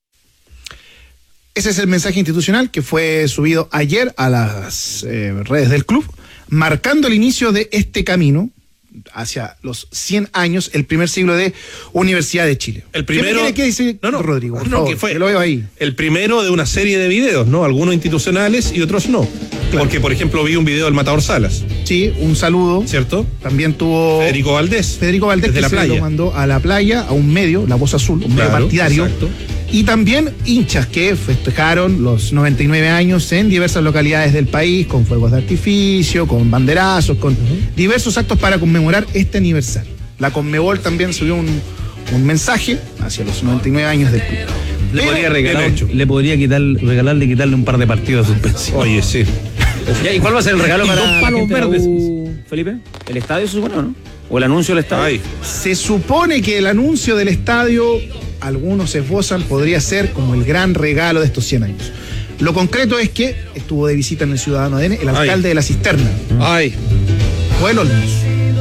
Ese es el mensaje institucional que fue subido ayer a las eh, redes del club, marcando el inicio de este camino hacia los cien años, el primer siglo de Universidad de Chile. El primero. ¿Qué, qué dice no, no, Rodrigo? Por no, favor, que fue que lo veo ahí. el primero de una serie de videos, ¿no? Algunos institucionales y otros no. Claro. Porque, por ejemplo, vi un video del Matador Salas, Sí, un saludo. ¿cierto? También tuvo Federico Valdés. Federico Valdés, desde que la se playa. lo mandó a la playa, a un medio, La Voz Azul, un medio Claro, partidario. exacto. Y también hinchas que festejaron los noventa y nueve años en diversas localidades del país, con fuegos de artificio, con banderazos, con diversos actos para conmemorar este aniversario. La Conmebol también subió un, un mensaje hacia los noventa y nueve años del club. Le Pero- podría, regalar, bien hecho. le podría quitar, regalarle quitarle un par de partidos de suspensión. Oye, sí. Ya, ¿y cuál va a ser el regalo Y para dos la palos gente de la verdes. U, Felipe? ¿El estadio se supone o no? ¿O el anuncio del estadio? Ay, Se supone que el anuncio del estadio, algunos esbozan, podría ser como el gran regalo de estos cien años. Lo concreto es que estuvo de visita en el Ciudadano A D N el alcalde Ay. de La Cisterna. Ay. Joel Olmos,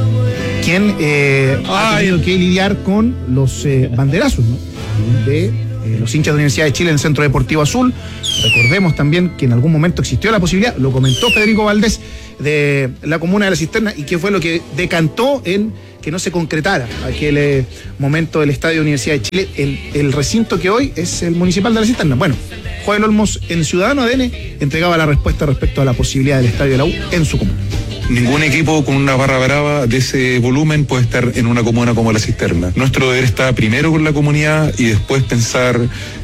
quien eh, ha tenido que lidiar con los eh, banderazos, ¿no? de eh, los hinchas de la Universidad de Chile en el Centro Deportivo Azul. Recordemos también que en algún momento existió la posibilidad, lo comentó Federico Valdés, de la comuna de La Cisterna, y que fue lo que decantó en que no se concretara aquel eh, momento del Estadio Universidad de Chile, el, el recinto que hoy es el municipal de La Cisterna. Bueno, Joel Olmos en Ciudadano A D N entregaba la respuesta respecto a la posibilidad del Estadio de la U en su comuna. Ningún equipo con una barra brava de ese volumen puede estar en una comuna como La Cisterna. Nuestro deber está primero con la comunidad y después pensar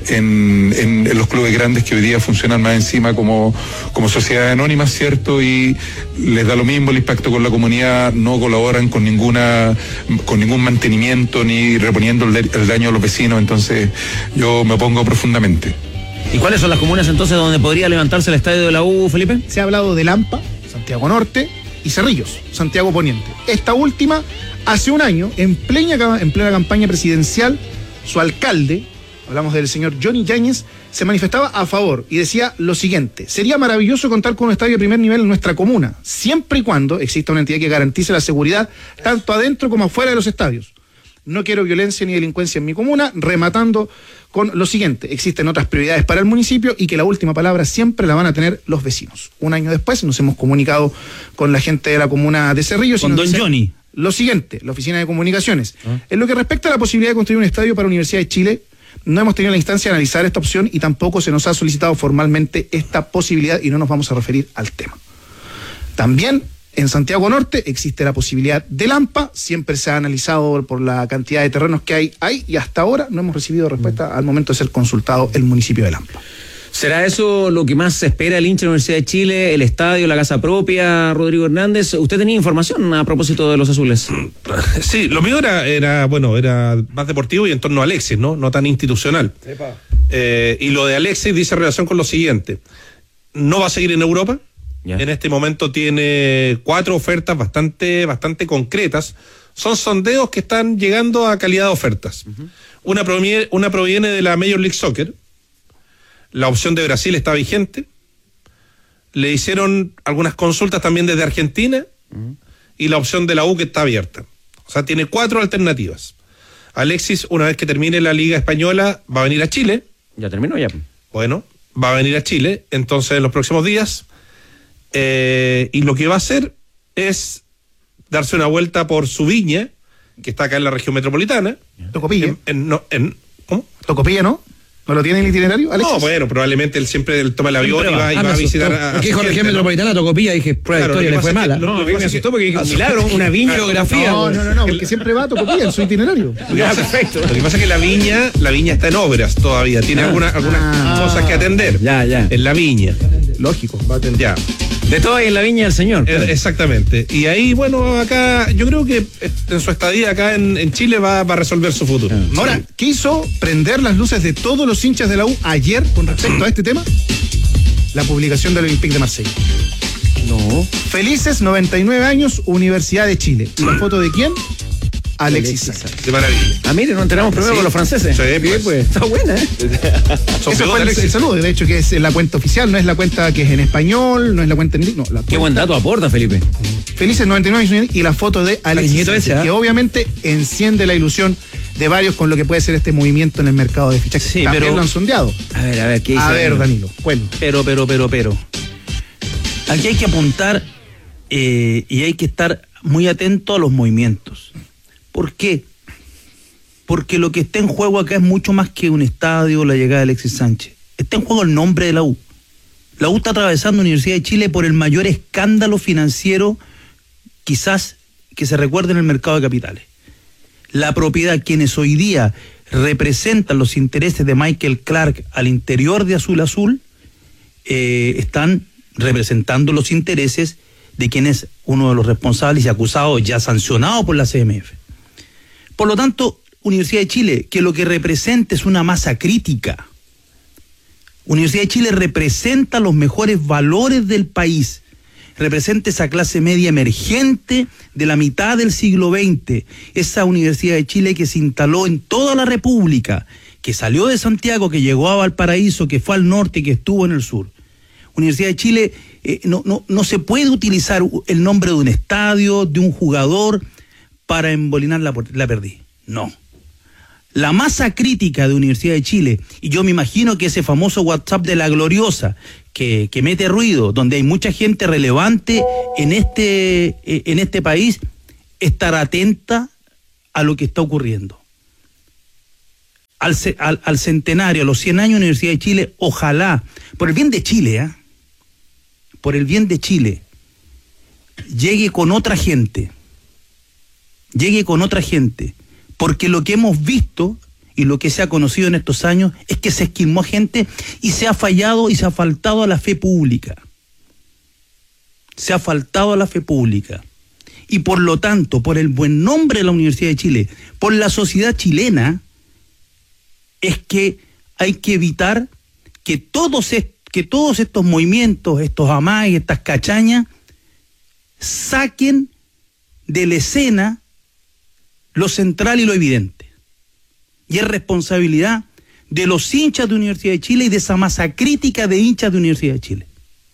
en, en, en los clubes grandes que hoy día funcionan más encima como, como sociedades anónimas, ¿cierto? Y les da lo mismo el impacto con la comunidad, no colaboran con ninguna, con ningún mantenimiento ni reponiendo el, el daño a los vecinos. Entonces yo me opongo profundamente. ¿Y cuáles son las comunas entonces donde podría levantarse el estadio de la U, Felipe? Se ha hablado de Lampa, Santiago Norte y Cerrillos, Santiago Poniente. Esta última, hace un año, en plena, en plena campaña presidencial, su alcalde, hablamos del señor Johnny Yáñez, se manifestaba a favor y decía lo siguiente: sería maravilloso contar con un estadio de primer nivel en nuestra comuna, siempre y cuando exista una entidad que garantice la seguridad tanto adentro como afuera de los estadios. No quiero violencia ni delincuencia en mi comuna, rematando con lo siguiente: existen otras prioridades para el municipio y que la última palabra siempre la van a tener los vecinos. Un año después nos hemos comunicado con la gente de la comuna de Cerrillos. Con don Johnny. Lo siguiente, la oficina de comunicaciones. ¿Ah? En lo que respecta a la posibilidad de construir un estadio para la Universidad de Chile, no hemos tenido la instancia de analizar esta opción y tampoco se nos ha solicitado formalmente esta posibilidad y no nos vamos a referir al tema. También en Santiago Norte existe la posibilidad de Lampa, siempre se ha analizado por la cantidad de terrenos que hay ahí y hasta ahora no hemos recibido respuesta al momento de ser consultado el municipio de Lampa. ¿Será eso lo que más se espera el hincha de la Universidad de Chile, el estadio, la casa propia, Rodrigo Hernández? ¿Usted tenía información a propósito de los azules? Sí, lo mío era, era bueno, era más deportivo y en torno a Alexis, ¿no? No tan institucional. Eh, y lo de Alexis dice relación con lo siguiente: no va a seguir en Europa. Ya. En este momento tiene cuatro ofertas bastante, bastante concretas. Son sondeos que están llegando a calidad de ofertas. Uh-huh. Una proviene, una proviene de la Major League Soccer. La opción de Brasil está vigente. Le hicieron algunas consultas también desde Argentina. Uh-huh. Y la opción de la U que está abierta. O sea, tiene cuatro alternativas. Alexis, una vez que termine la Liga Española, va a venir a Chile. Ya terminó ya. Bueno, va a venir a Chile. Entonces, en los próximos días... Eh, y lo que va a hacer es darse una vuelta por su viña, que está acá en la región metropolitana. Tocopilla. En, en, no, en, ¿Cómo? Tocopilla, ¿no? ¿No lo tiene en el itinerario, Alexis? No, bueno, probablemente él siempre él toma el avión y va, y ah, va a visitar a, a ¿qué dijo región metropolitana? Tocopilla, dije, prueba claro, historia, le fue mala. No, no, me asustó porque dije, un milagro, una viña. Geografía. No, no, no, no, porque siempre va a Tocopilla en su itinerario. Ya, perfecto. Lo que pasa es que la viña, la viña está en obras todavía, tiene ah, alguna, algunas ah, cosas que atender. Ya, ya. En la viña. Lógico, va a atender. Ya. De todo hay en la viña del señor. Claro. Exactamente. Y ahí, bueno, acá, yo creo que en su estadía acá en, en Chile va, va a resolver su futuro. Ah. Ahora, quiso prender las luces de todos los hinchas de la U ayer con respecto a este tema, la publicación del Olympique de Marsella. No. Felices noventa y nueve años, Universidad de Chile. ¿La foto de quién? Alexis Sánchez. De maravilla. Ah, mire, nos enteramos primero ¿Sí? con los franceses. Sí, pues. pues. Está buena, ¿eh? Eso fue el, el saludo, de hecho, que es la cuenta oficial, no es la cuenta que es en español, no es la cuenta en inglés, no. La Qué cuenta. Buen dato aporta, Felipe. Felices noventa y nueve años y la foto de Alexis Sánchez, ese, ¿eh? Que obviamente enciende la ilusión de varios con lo que puede ser este movimiento en el mercado de fichajes. Sí, también pero lo han sondeado. A ver, a ver, ¿qué dice? A ver, Danilo, bueno. Pero, pero, pero, pero. Aquí hay que apuntar eh, y hay que estar muy atento a los movimientos. ¿Por qué? Porque lo que está en juego acá es mucho más que un estadio o la llegada de Alexis Sánchez. Está en juego el nombre de la U. La U está atravesando la Universidad de Chile por el mayor escándalo financiero quizás que se recuerde en el mercado de capitales. La propiedad, quienes hoy día representan los intereses de Michael Clark al interior de Azul Azul, eh, están representando los intereses de quien es uno de los responsables y acusados, ya sancionado por la C M F. Por lo tanto, Universidad de Chile, que lo que representa es una masa crítica. Universidad de Chile representa los mejores valores del país, representa esa clase media emergente de la mitad del siglo veinte, esa Universidad de Chile que se instaló en toda la República, que salió de Santiago, que llegó a Valparaíso, que fue al norte y que estuvo en el sur. Universidad de Chile, eh, no, no, no se puede utilizar el nombre de un estadio, de un jugador, para embolinar la, la perdiz. No. La masa crítica de Universidad de Chile, y yo me imagino que ese famoso WhatsApp de la Gloriosa, que, que mete ruido, donde hay mucha gente relevante en este, en este país, estará atenta a lo que está ocurriendo. Al, al, al centenario, a los cien años de Universidad de Chile, ojalá, por el bien de Chile, ¿eh? por el bien de Chile, llegue con otra gente, llegue con otra gente, porque lo que hemos visto y lo que se ha conocido en estos años es que se esquilmó gente y se ha fallado y se ha faltado a la fe pública. Se ha faltado a la fe pública. Y por lo tanto, por el buen nombre de la Universidad de Chile, por la sociedad chilena, es que hay que evitar que todos, est- que todos estos movimientos, estos amagues, estas cachañas, saquen de la escena lo central y lo evidente. Y es responsabilidad de los hinchas de Universidad de Chile y de esa masa crítica de hinchas de Universidad de Chile.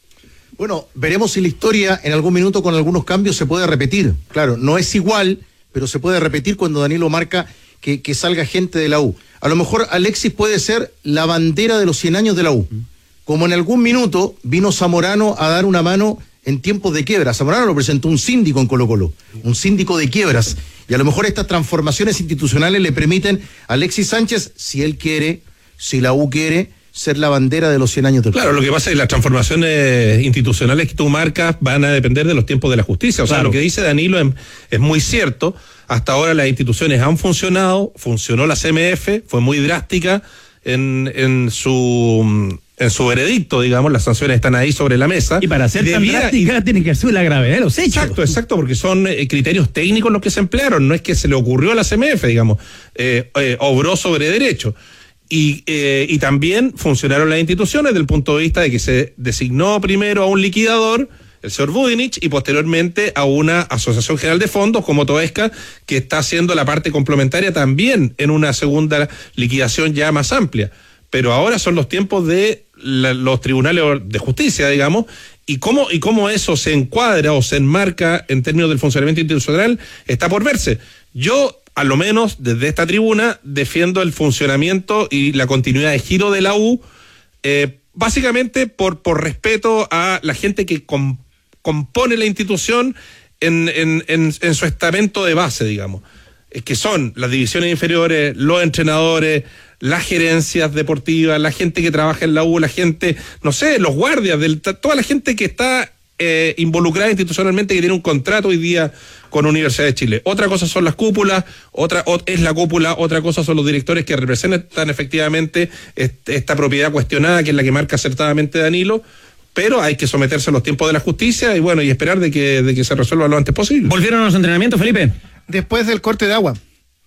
Bueno, veremos si la historia en algún minuto con algunos cambios se puede repetir. Claro, no es igual, pero se puede repetir cuando Danilo marca que, que salga gente de la U. A lo mejor Alexis puede ser la bandera de los cien años de la U. Como en algún minuto vino Zamorano a dar una mano en tiempos de quiebra. Zamorano lo presentó un síndico en Colo-Colo, un síndico de quiebras. Y a lo mejor estas transformaciones institucionales le permiten a Alexis Sánchez, si él quiere, si la U quiere, ser la bandera de los cien años del club. Claro, lo que pasa es que las transformaciones institucionales que tú marcas van a depender de los tiempos de la justicia. O sea, Claro. lo que dice Danilo es, es muy cierto. Hasta ahora las instituciones han funcionado, funcionó la C M F, fue muy drástica en, en su... en su veredicto, digamos, las sanciones están ahí sobre la mesa. Y para ser tan Debiera- drástica tienen que ser la gravedad de los hechos. Exacto, exacto, porque son eh, criterios técnicos los que se emplearon, no es que se le ocurrió a la C M F, digamos, eh, eh, obró sobre derecho. Y, eh, y también funcionaron las instituciones desde el punto de vista de que se designó primero a un liquidador, el señor Budinich, y posteriormente a una asociación general de fondos como Toesca, que está haciendo la parte complementaria también en una segunda liquidación ya más amplia. Pero ahora son los tiempos de la, los tribunales de justicia, digamos, y cómo, y cómo eso se encuadra o se enmarca en términos del funcionamiento institucional está por verse. Yo, a lo menos desde esta tribuna, defiendo el funcionamiento y la continuidad de giro de la U, eh, básicamente por, por respeto a la gente que com, compone la institución en, en, en, en su estamento de base, digamos, eh, que son las divisiones inferiores, los entrenadores, las gerencias deportivas, la gente que trabaja en la U, la gente, no sé, los guardias, del, toda la gente que está eh, involucrada institucionalmente, que tiene un contrato hoy día con Universidad de Chile. Otra cosa son las cúpulas, otra o, es la cúpula, otra cosa son los directores que representan efectivamente este, esta propiedad cuestionada, que es la que marca acertadamente Danilo, pero hay que someterse a los tiempos de la justicia y bueno, y esperar de que, de que se resuelva lo antes posible. ¿Volvieron a los entrenamientos, Felipe? Después del corte de agua.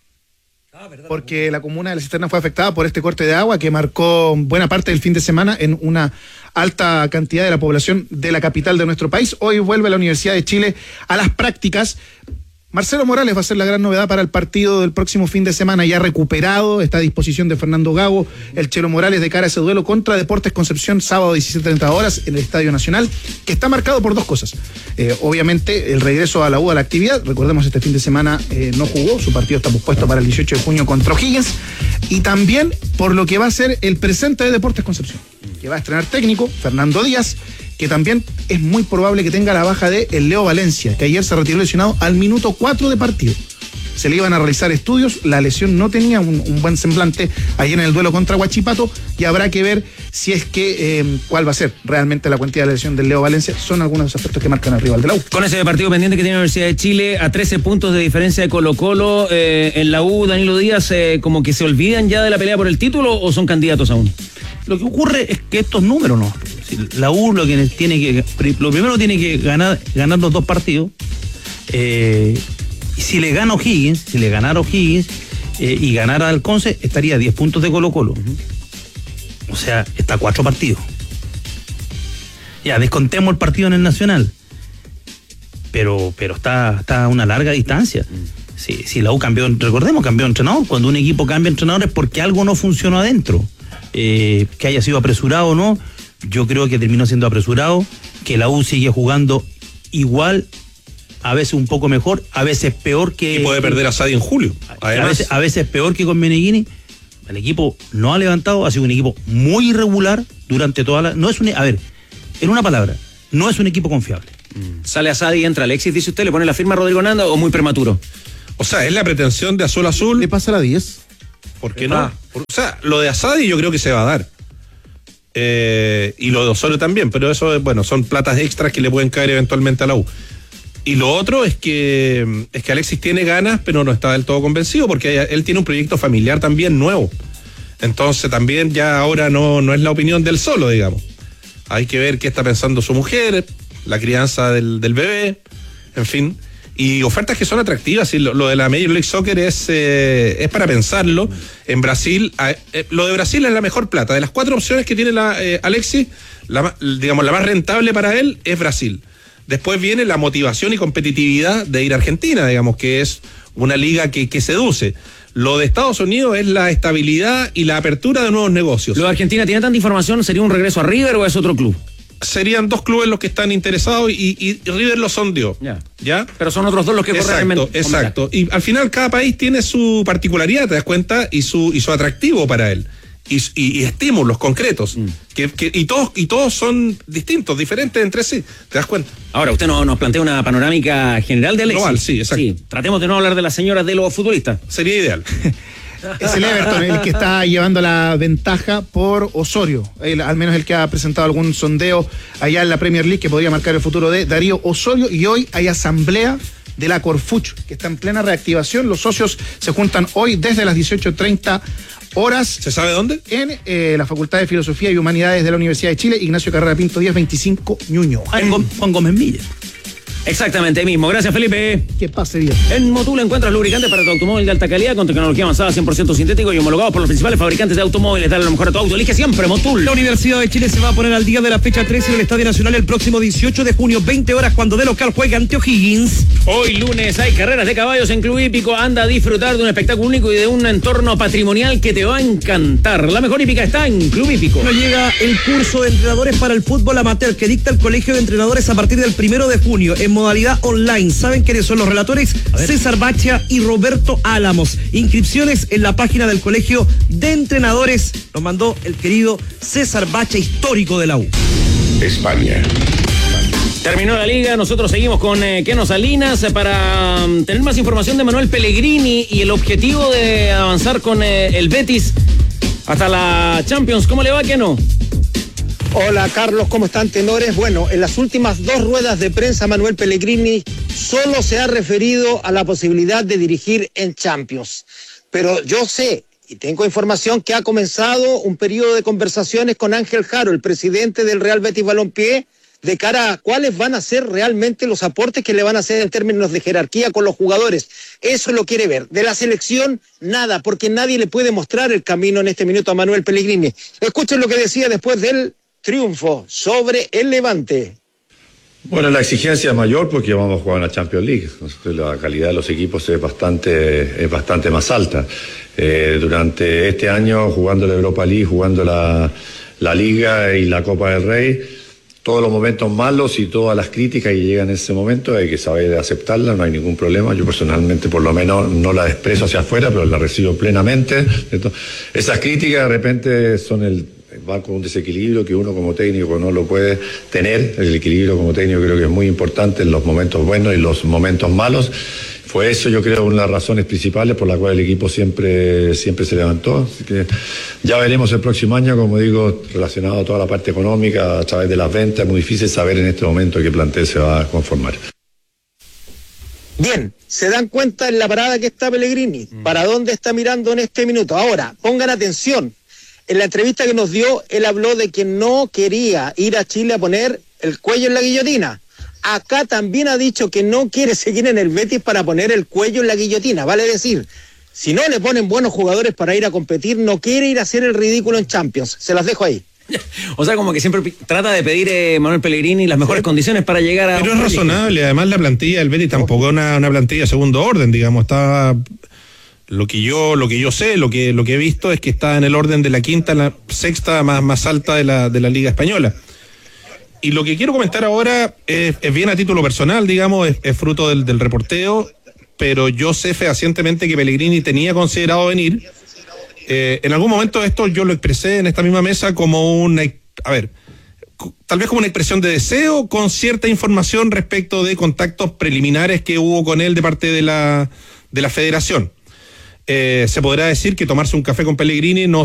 Porque la comuna de La Cisterna fue afectada por este corte de agua que marcó buena parte del fin de semana en una alta cantidad de la población de la capital de nuestro país. Hoy vuelve la Universidad de Chile a las prácticas. Marcelo Morales va a ser la gran novedad para el partido del próximo fin de semana, ya recuperado, está a disposición de Fernando Gago, el Chelo Morales de cara a ese duelo contra Deportes Concepción, sábado diecisiete treinta horas en el Estadio Nacional, que está marcado por dos cosas. Eh, obviamente el regreso a la U a la actividad, recordemos este fin de semana eh, no jugó, su partido está pospuesto para el dieciocho de junio contra O'Higgins, y también por lo que va a ser el presente de Deportes Concepción, que va a estrenar técnico, Fernando Díaz, que también es muy probable que tenga la baja de el Leo Valencia, que ayer se retiró lesionado al minuto cuatro de partido. Se le iban a realizar estudios, la lesión no tenía un, un buen semblante ayer en el duelo contra Huachipato, y habrá que ver si es que eh, cuál va a ser realmente la cuantía de lesión del Leo Valencia. Son algunos de los aspectos que marcan al rival de la U. Con ese partido pendiente que tiene la Universidad de Chile, a trece puntos de diferencia de Colo-Colo, eh, en la U, Danilo Díaz, eh, como que se olvidan ya de la pelea por el título o son candidatos aún. Lo que ocurre es que estos números no. Si la U lo que tiene que, lo primero tiene que ganar, ganar los dos partidos. Eh, y si le gana O'Higgins, si le ganara O'Higgins eh, y ganara al Conce, estaría a diez puntos de Colo-Colo. Uh-huh. O sea, está a cuatro partidos. Ya, descontemos el partido en el Nacional. Pero, pero está, está a una larga distancia. Uh-huh. si, si la U cambió, recordemos, cambió de entrenador. Cuando un equipo cambia de entrenador es porque algo no funcionó adentro. Eh, que haya sido apresurado o no, yo creo que terminó siendo apresurado, que la U sigue jugando igual, a veces un poco mejor, a veces peor que... Y puede perder a Sadi en julio. A veces, a veces peor que con Meneghini. El equipo no ha levantado, ha sido un equipo muy irregular durante toda la... No es un... A ver, en una palabra, no es un equipo confiable. Mm. Sale a Sadi y entra Alexis, dice usted, ¿le pone la firma a Rodrigo Nando o muy prematuro? O sea, es la pretensión de Azul Azul. Le pasa la diez. ¿Por qué no? Por, o sea, lo de Asadi yo creo que se va a dar. Eh, y lo de Osorio también, pero eso, bueno, son platas extras que le pueden caer eventualmente a la U. Y lo otro es que es que Alexis tiene ganas, pero no está del todo convencido, porque él tiene un proyecto familiar también nuevo. Entonces también ya ahora no, no es la opinión del solo, digamos. Hay que ver qué está pensando su mujer, la crianza del, del bebé, en fin. Y ofertas que son atractivas, y lo, lo de la Major League Soccer es, eh, es para pensarlo. En Brasil, eh, lo de Brasil es la mejor plata. De las cuatro opciones que tiene la, eh, Alexis, la, digamos, la más rentable para él es Brasil. Después viene la motivación y competitividad de ir a Argentina, digamos, que es una liga que, que seduce. Lo de Estados Unidos es la estabilidad y la apertura de nuevos negocios. ¿Lo de Argentina tiene tanta información? ¿Sería un regreso a River o es otro club? Serían dos clubes los que están interesados y, y River lo sondeó. Ya. ¿Ya? Pero son otros dos los que corren. Exacto, exacto. Y al final cada país tiene su particularidad, te das cuenta, y su, y su atractivo para él. Y, y, y estímulos concretos. Mm. Que, que, y, todos, y todos son distintos, diferentes entre sí. ¿Te das cuenta? Ahora, usted no, nos plantea una panorámica general de Alexis. Global, sí, exacto. Sí, tratemos de no hablar de las señoras de los futbolistas. Sería ideal. Es el Everton el que está llevando la ventaja por Osorio, el, al menos el que ha presentado algún sondeo allá en la Premier League que podría marcar el futuro de Darío Osorio. Y hoy hay asamblea de la Corfuch, que está en plena reactivación. Los socios se juntan hoy desde las dieciocho treinta horas. ¿Se sabe dónde? En eh, la Facultad de Filosofía y Humanidades de la Universidad de Chile, Ignacio Carrera Pinto diez veinticinco, Ñuñoa. Juan, Juan Gómez Miller. Exactamente mismo. Gracias, Felipe. Que pase bien. En Motul encuentras lubricantes para tu automóvil de alta calidad con tecnología avanzada, cien por ciento sintético y homologados por los principales fabricantes de automóviles. Dale lo mejor a tu auto. Elige siempre Motul. La Universidad de Chile se va a poner al día de la fecha trece en el Estadio Nacional el próximo dieciocho de junio, veinte horas, cuando de local juega ante O'Higgins. Hoy lunes hay carreras de caballos en Club Hípico. Anda a disfrutar de un espectáculo único y de un entorno patrimonial que te va a encantar. La mejor hípica está en Club Hípico. No llega el curso de entrenadores para el fútbol amateur que dicta el Colegio de Entrenadores a partir del primero de junio en modalidad online. ¿Saben quiénes son los relatores? César Bachia y Roberto Álamos. Inscripciones en la página del Colegio de Entrenadores. Lo mandó el querido César Bachia, histórico de la U. España. Terminó la liga, nosotros seguimos con eh, Keno Salinas eh, para um, tener más información de Manuel Pellegrini y el objetivo de avanzar con eh, el Betis hasta la Champions. ¿Cómo le va, Keno? Hola Carlos, ¿cómo están, tenores? Bueno, en las últimas dos ruedas de prensa Manuel Pellegrini solo se ha referido a la posibilidad de dirigir en Champions. Pero yo sé y tengo información que ha comenzado un periodo de conversaciones con Ángel Jaro, el presidente del Real Betis Balompié, de cara a cuáles van a ser realmente los aportes que le van a hacer en términos de jerarquía con los jugadores. Eso lo quiere ver. De la selección, nada, porque nadie le puede mostrar el camino en este minuto a Manuel Pellegrini. Escuchen lo que decía después del triunfo sobre el Levante. Bueno, la exigencia es mayor porque vamos a jugar en la Champions League. La calidad de los equipos es bastante, es bastante más alta. Eh, durante este año, jugando la Europa League, jugando la, la Liga y la Copa del Rey, todos los momentos malos y todas las críticas que llegan en ese momento hay que saber aceptarlas, no hay ningún problema. Yo personalmente por lo menos no las expreso hacia afuera, pero las recibo plenamente. Entonces, esas críticas de repente son el... va con un desequilibrio que uno como técnico no lo puede tener. El equilibrio como técnico creo que es muy importante en los momentos buenos y los momentos malos. Fue eso, yo creo, una de las razones principales por la cual el equipo siempre, siempre se levantó. Así que ya veremos el próximo año, como digo, relacionado a toda la parte económica, a través de las ventas. Es muy difícil saber en este momento qué plantel se va a conformar. Bien, se dan cuenta en la parada que está Pellegrini, para dónde está mirando en este minuto. Ahora, pongan atención. En la entrevista que nos dio, él habló de que no quería ir a Chile a poner el cuello en la guillotina. Acá también ha dicho que no quiere seguir en el Betis para poner el cuello en la guillotina. Vale decir, si no le ponen buenos jugadores para ir a competir, no quiere ir a hacer el ridículo en Champions. Se las dejo ahí. O sea, como que siempre pi- trata de pedir eh, Manuel Pellegrini las mejores condiciones para llegar a... Pero es razonable, además la plantilla del Betis tampoco es una, una plantilla de segundo orden, digamos, está... Lo que yo, lo que yo sé, lo que, lo que he visto es que está en el orden de la quinta, la sexta más, más alta de la, de la Liga Española. Y lo que quiero comentar ahora es, es bien a título personal, digamos, es, es fruto del, del reporteo, pero yo sé fehacientemente que Pellegrini tenía considerado venir. Eh, en algún momento esto yo lo expresé en esta misma mesa como una, a ver, tal vez como una expresión de deseo con cierta información respecto de contactos preliminares que hubo con él de parte de la, de la federación. Eh, se podrá decir que tomarse un café con Pellegrini no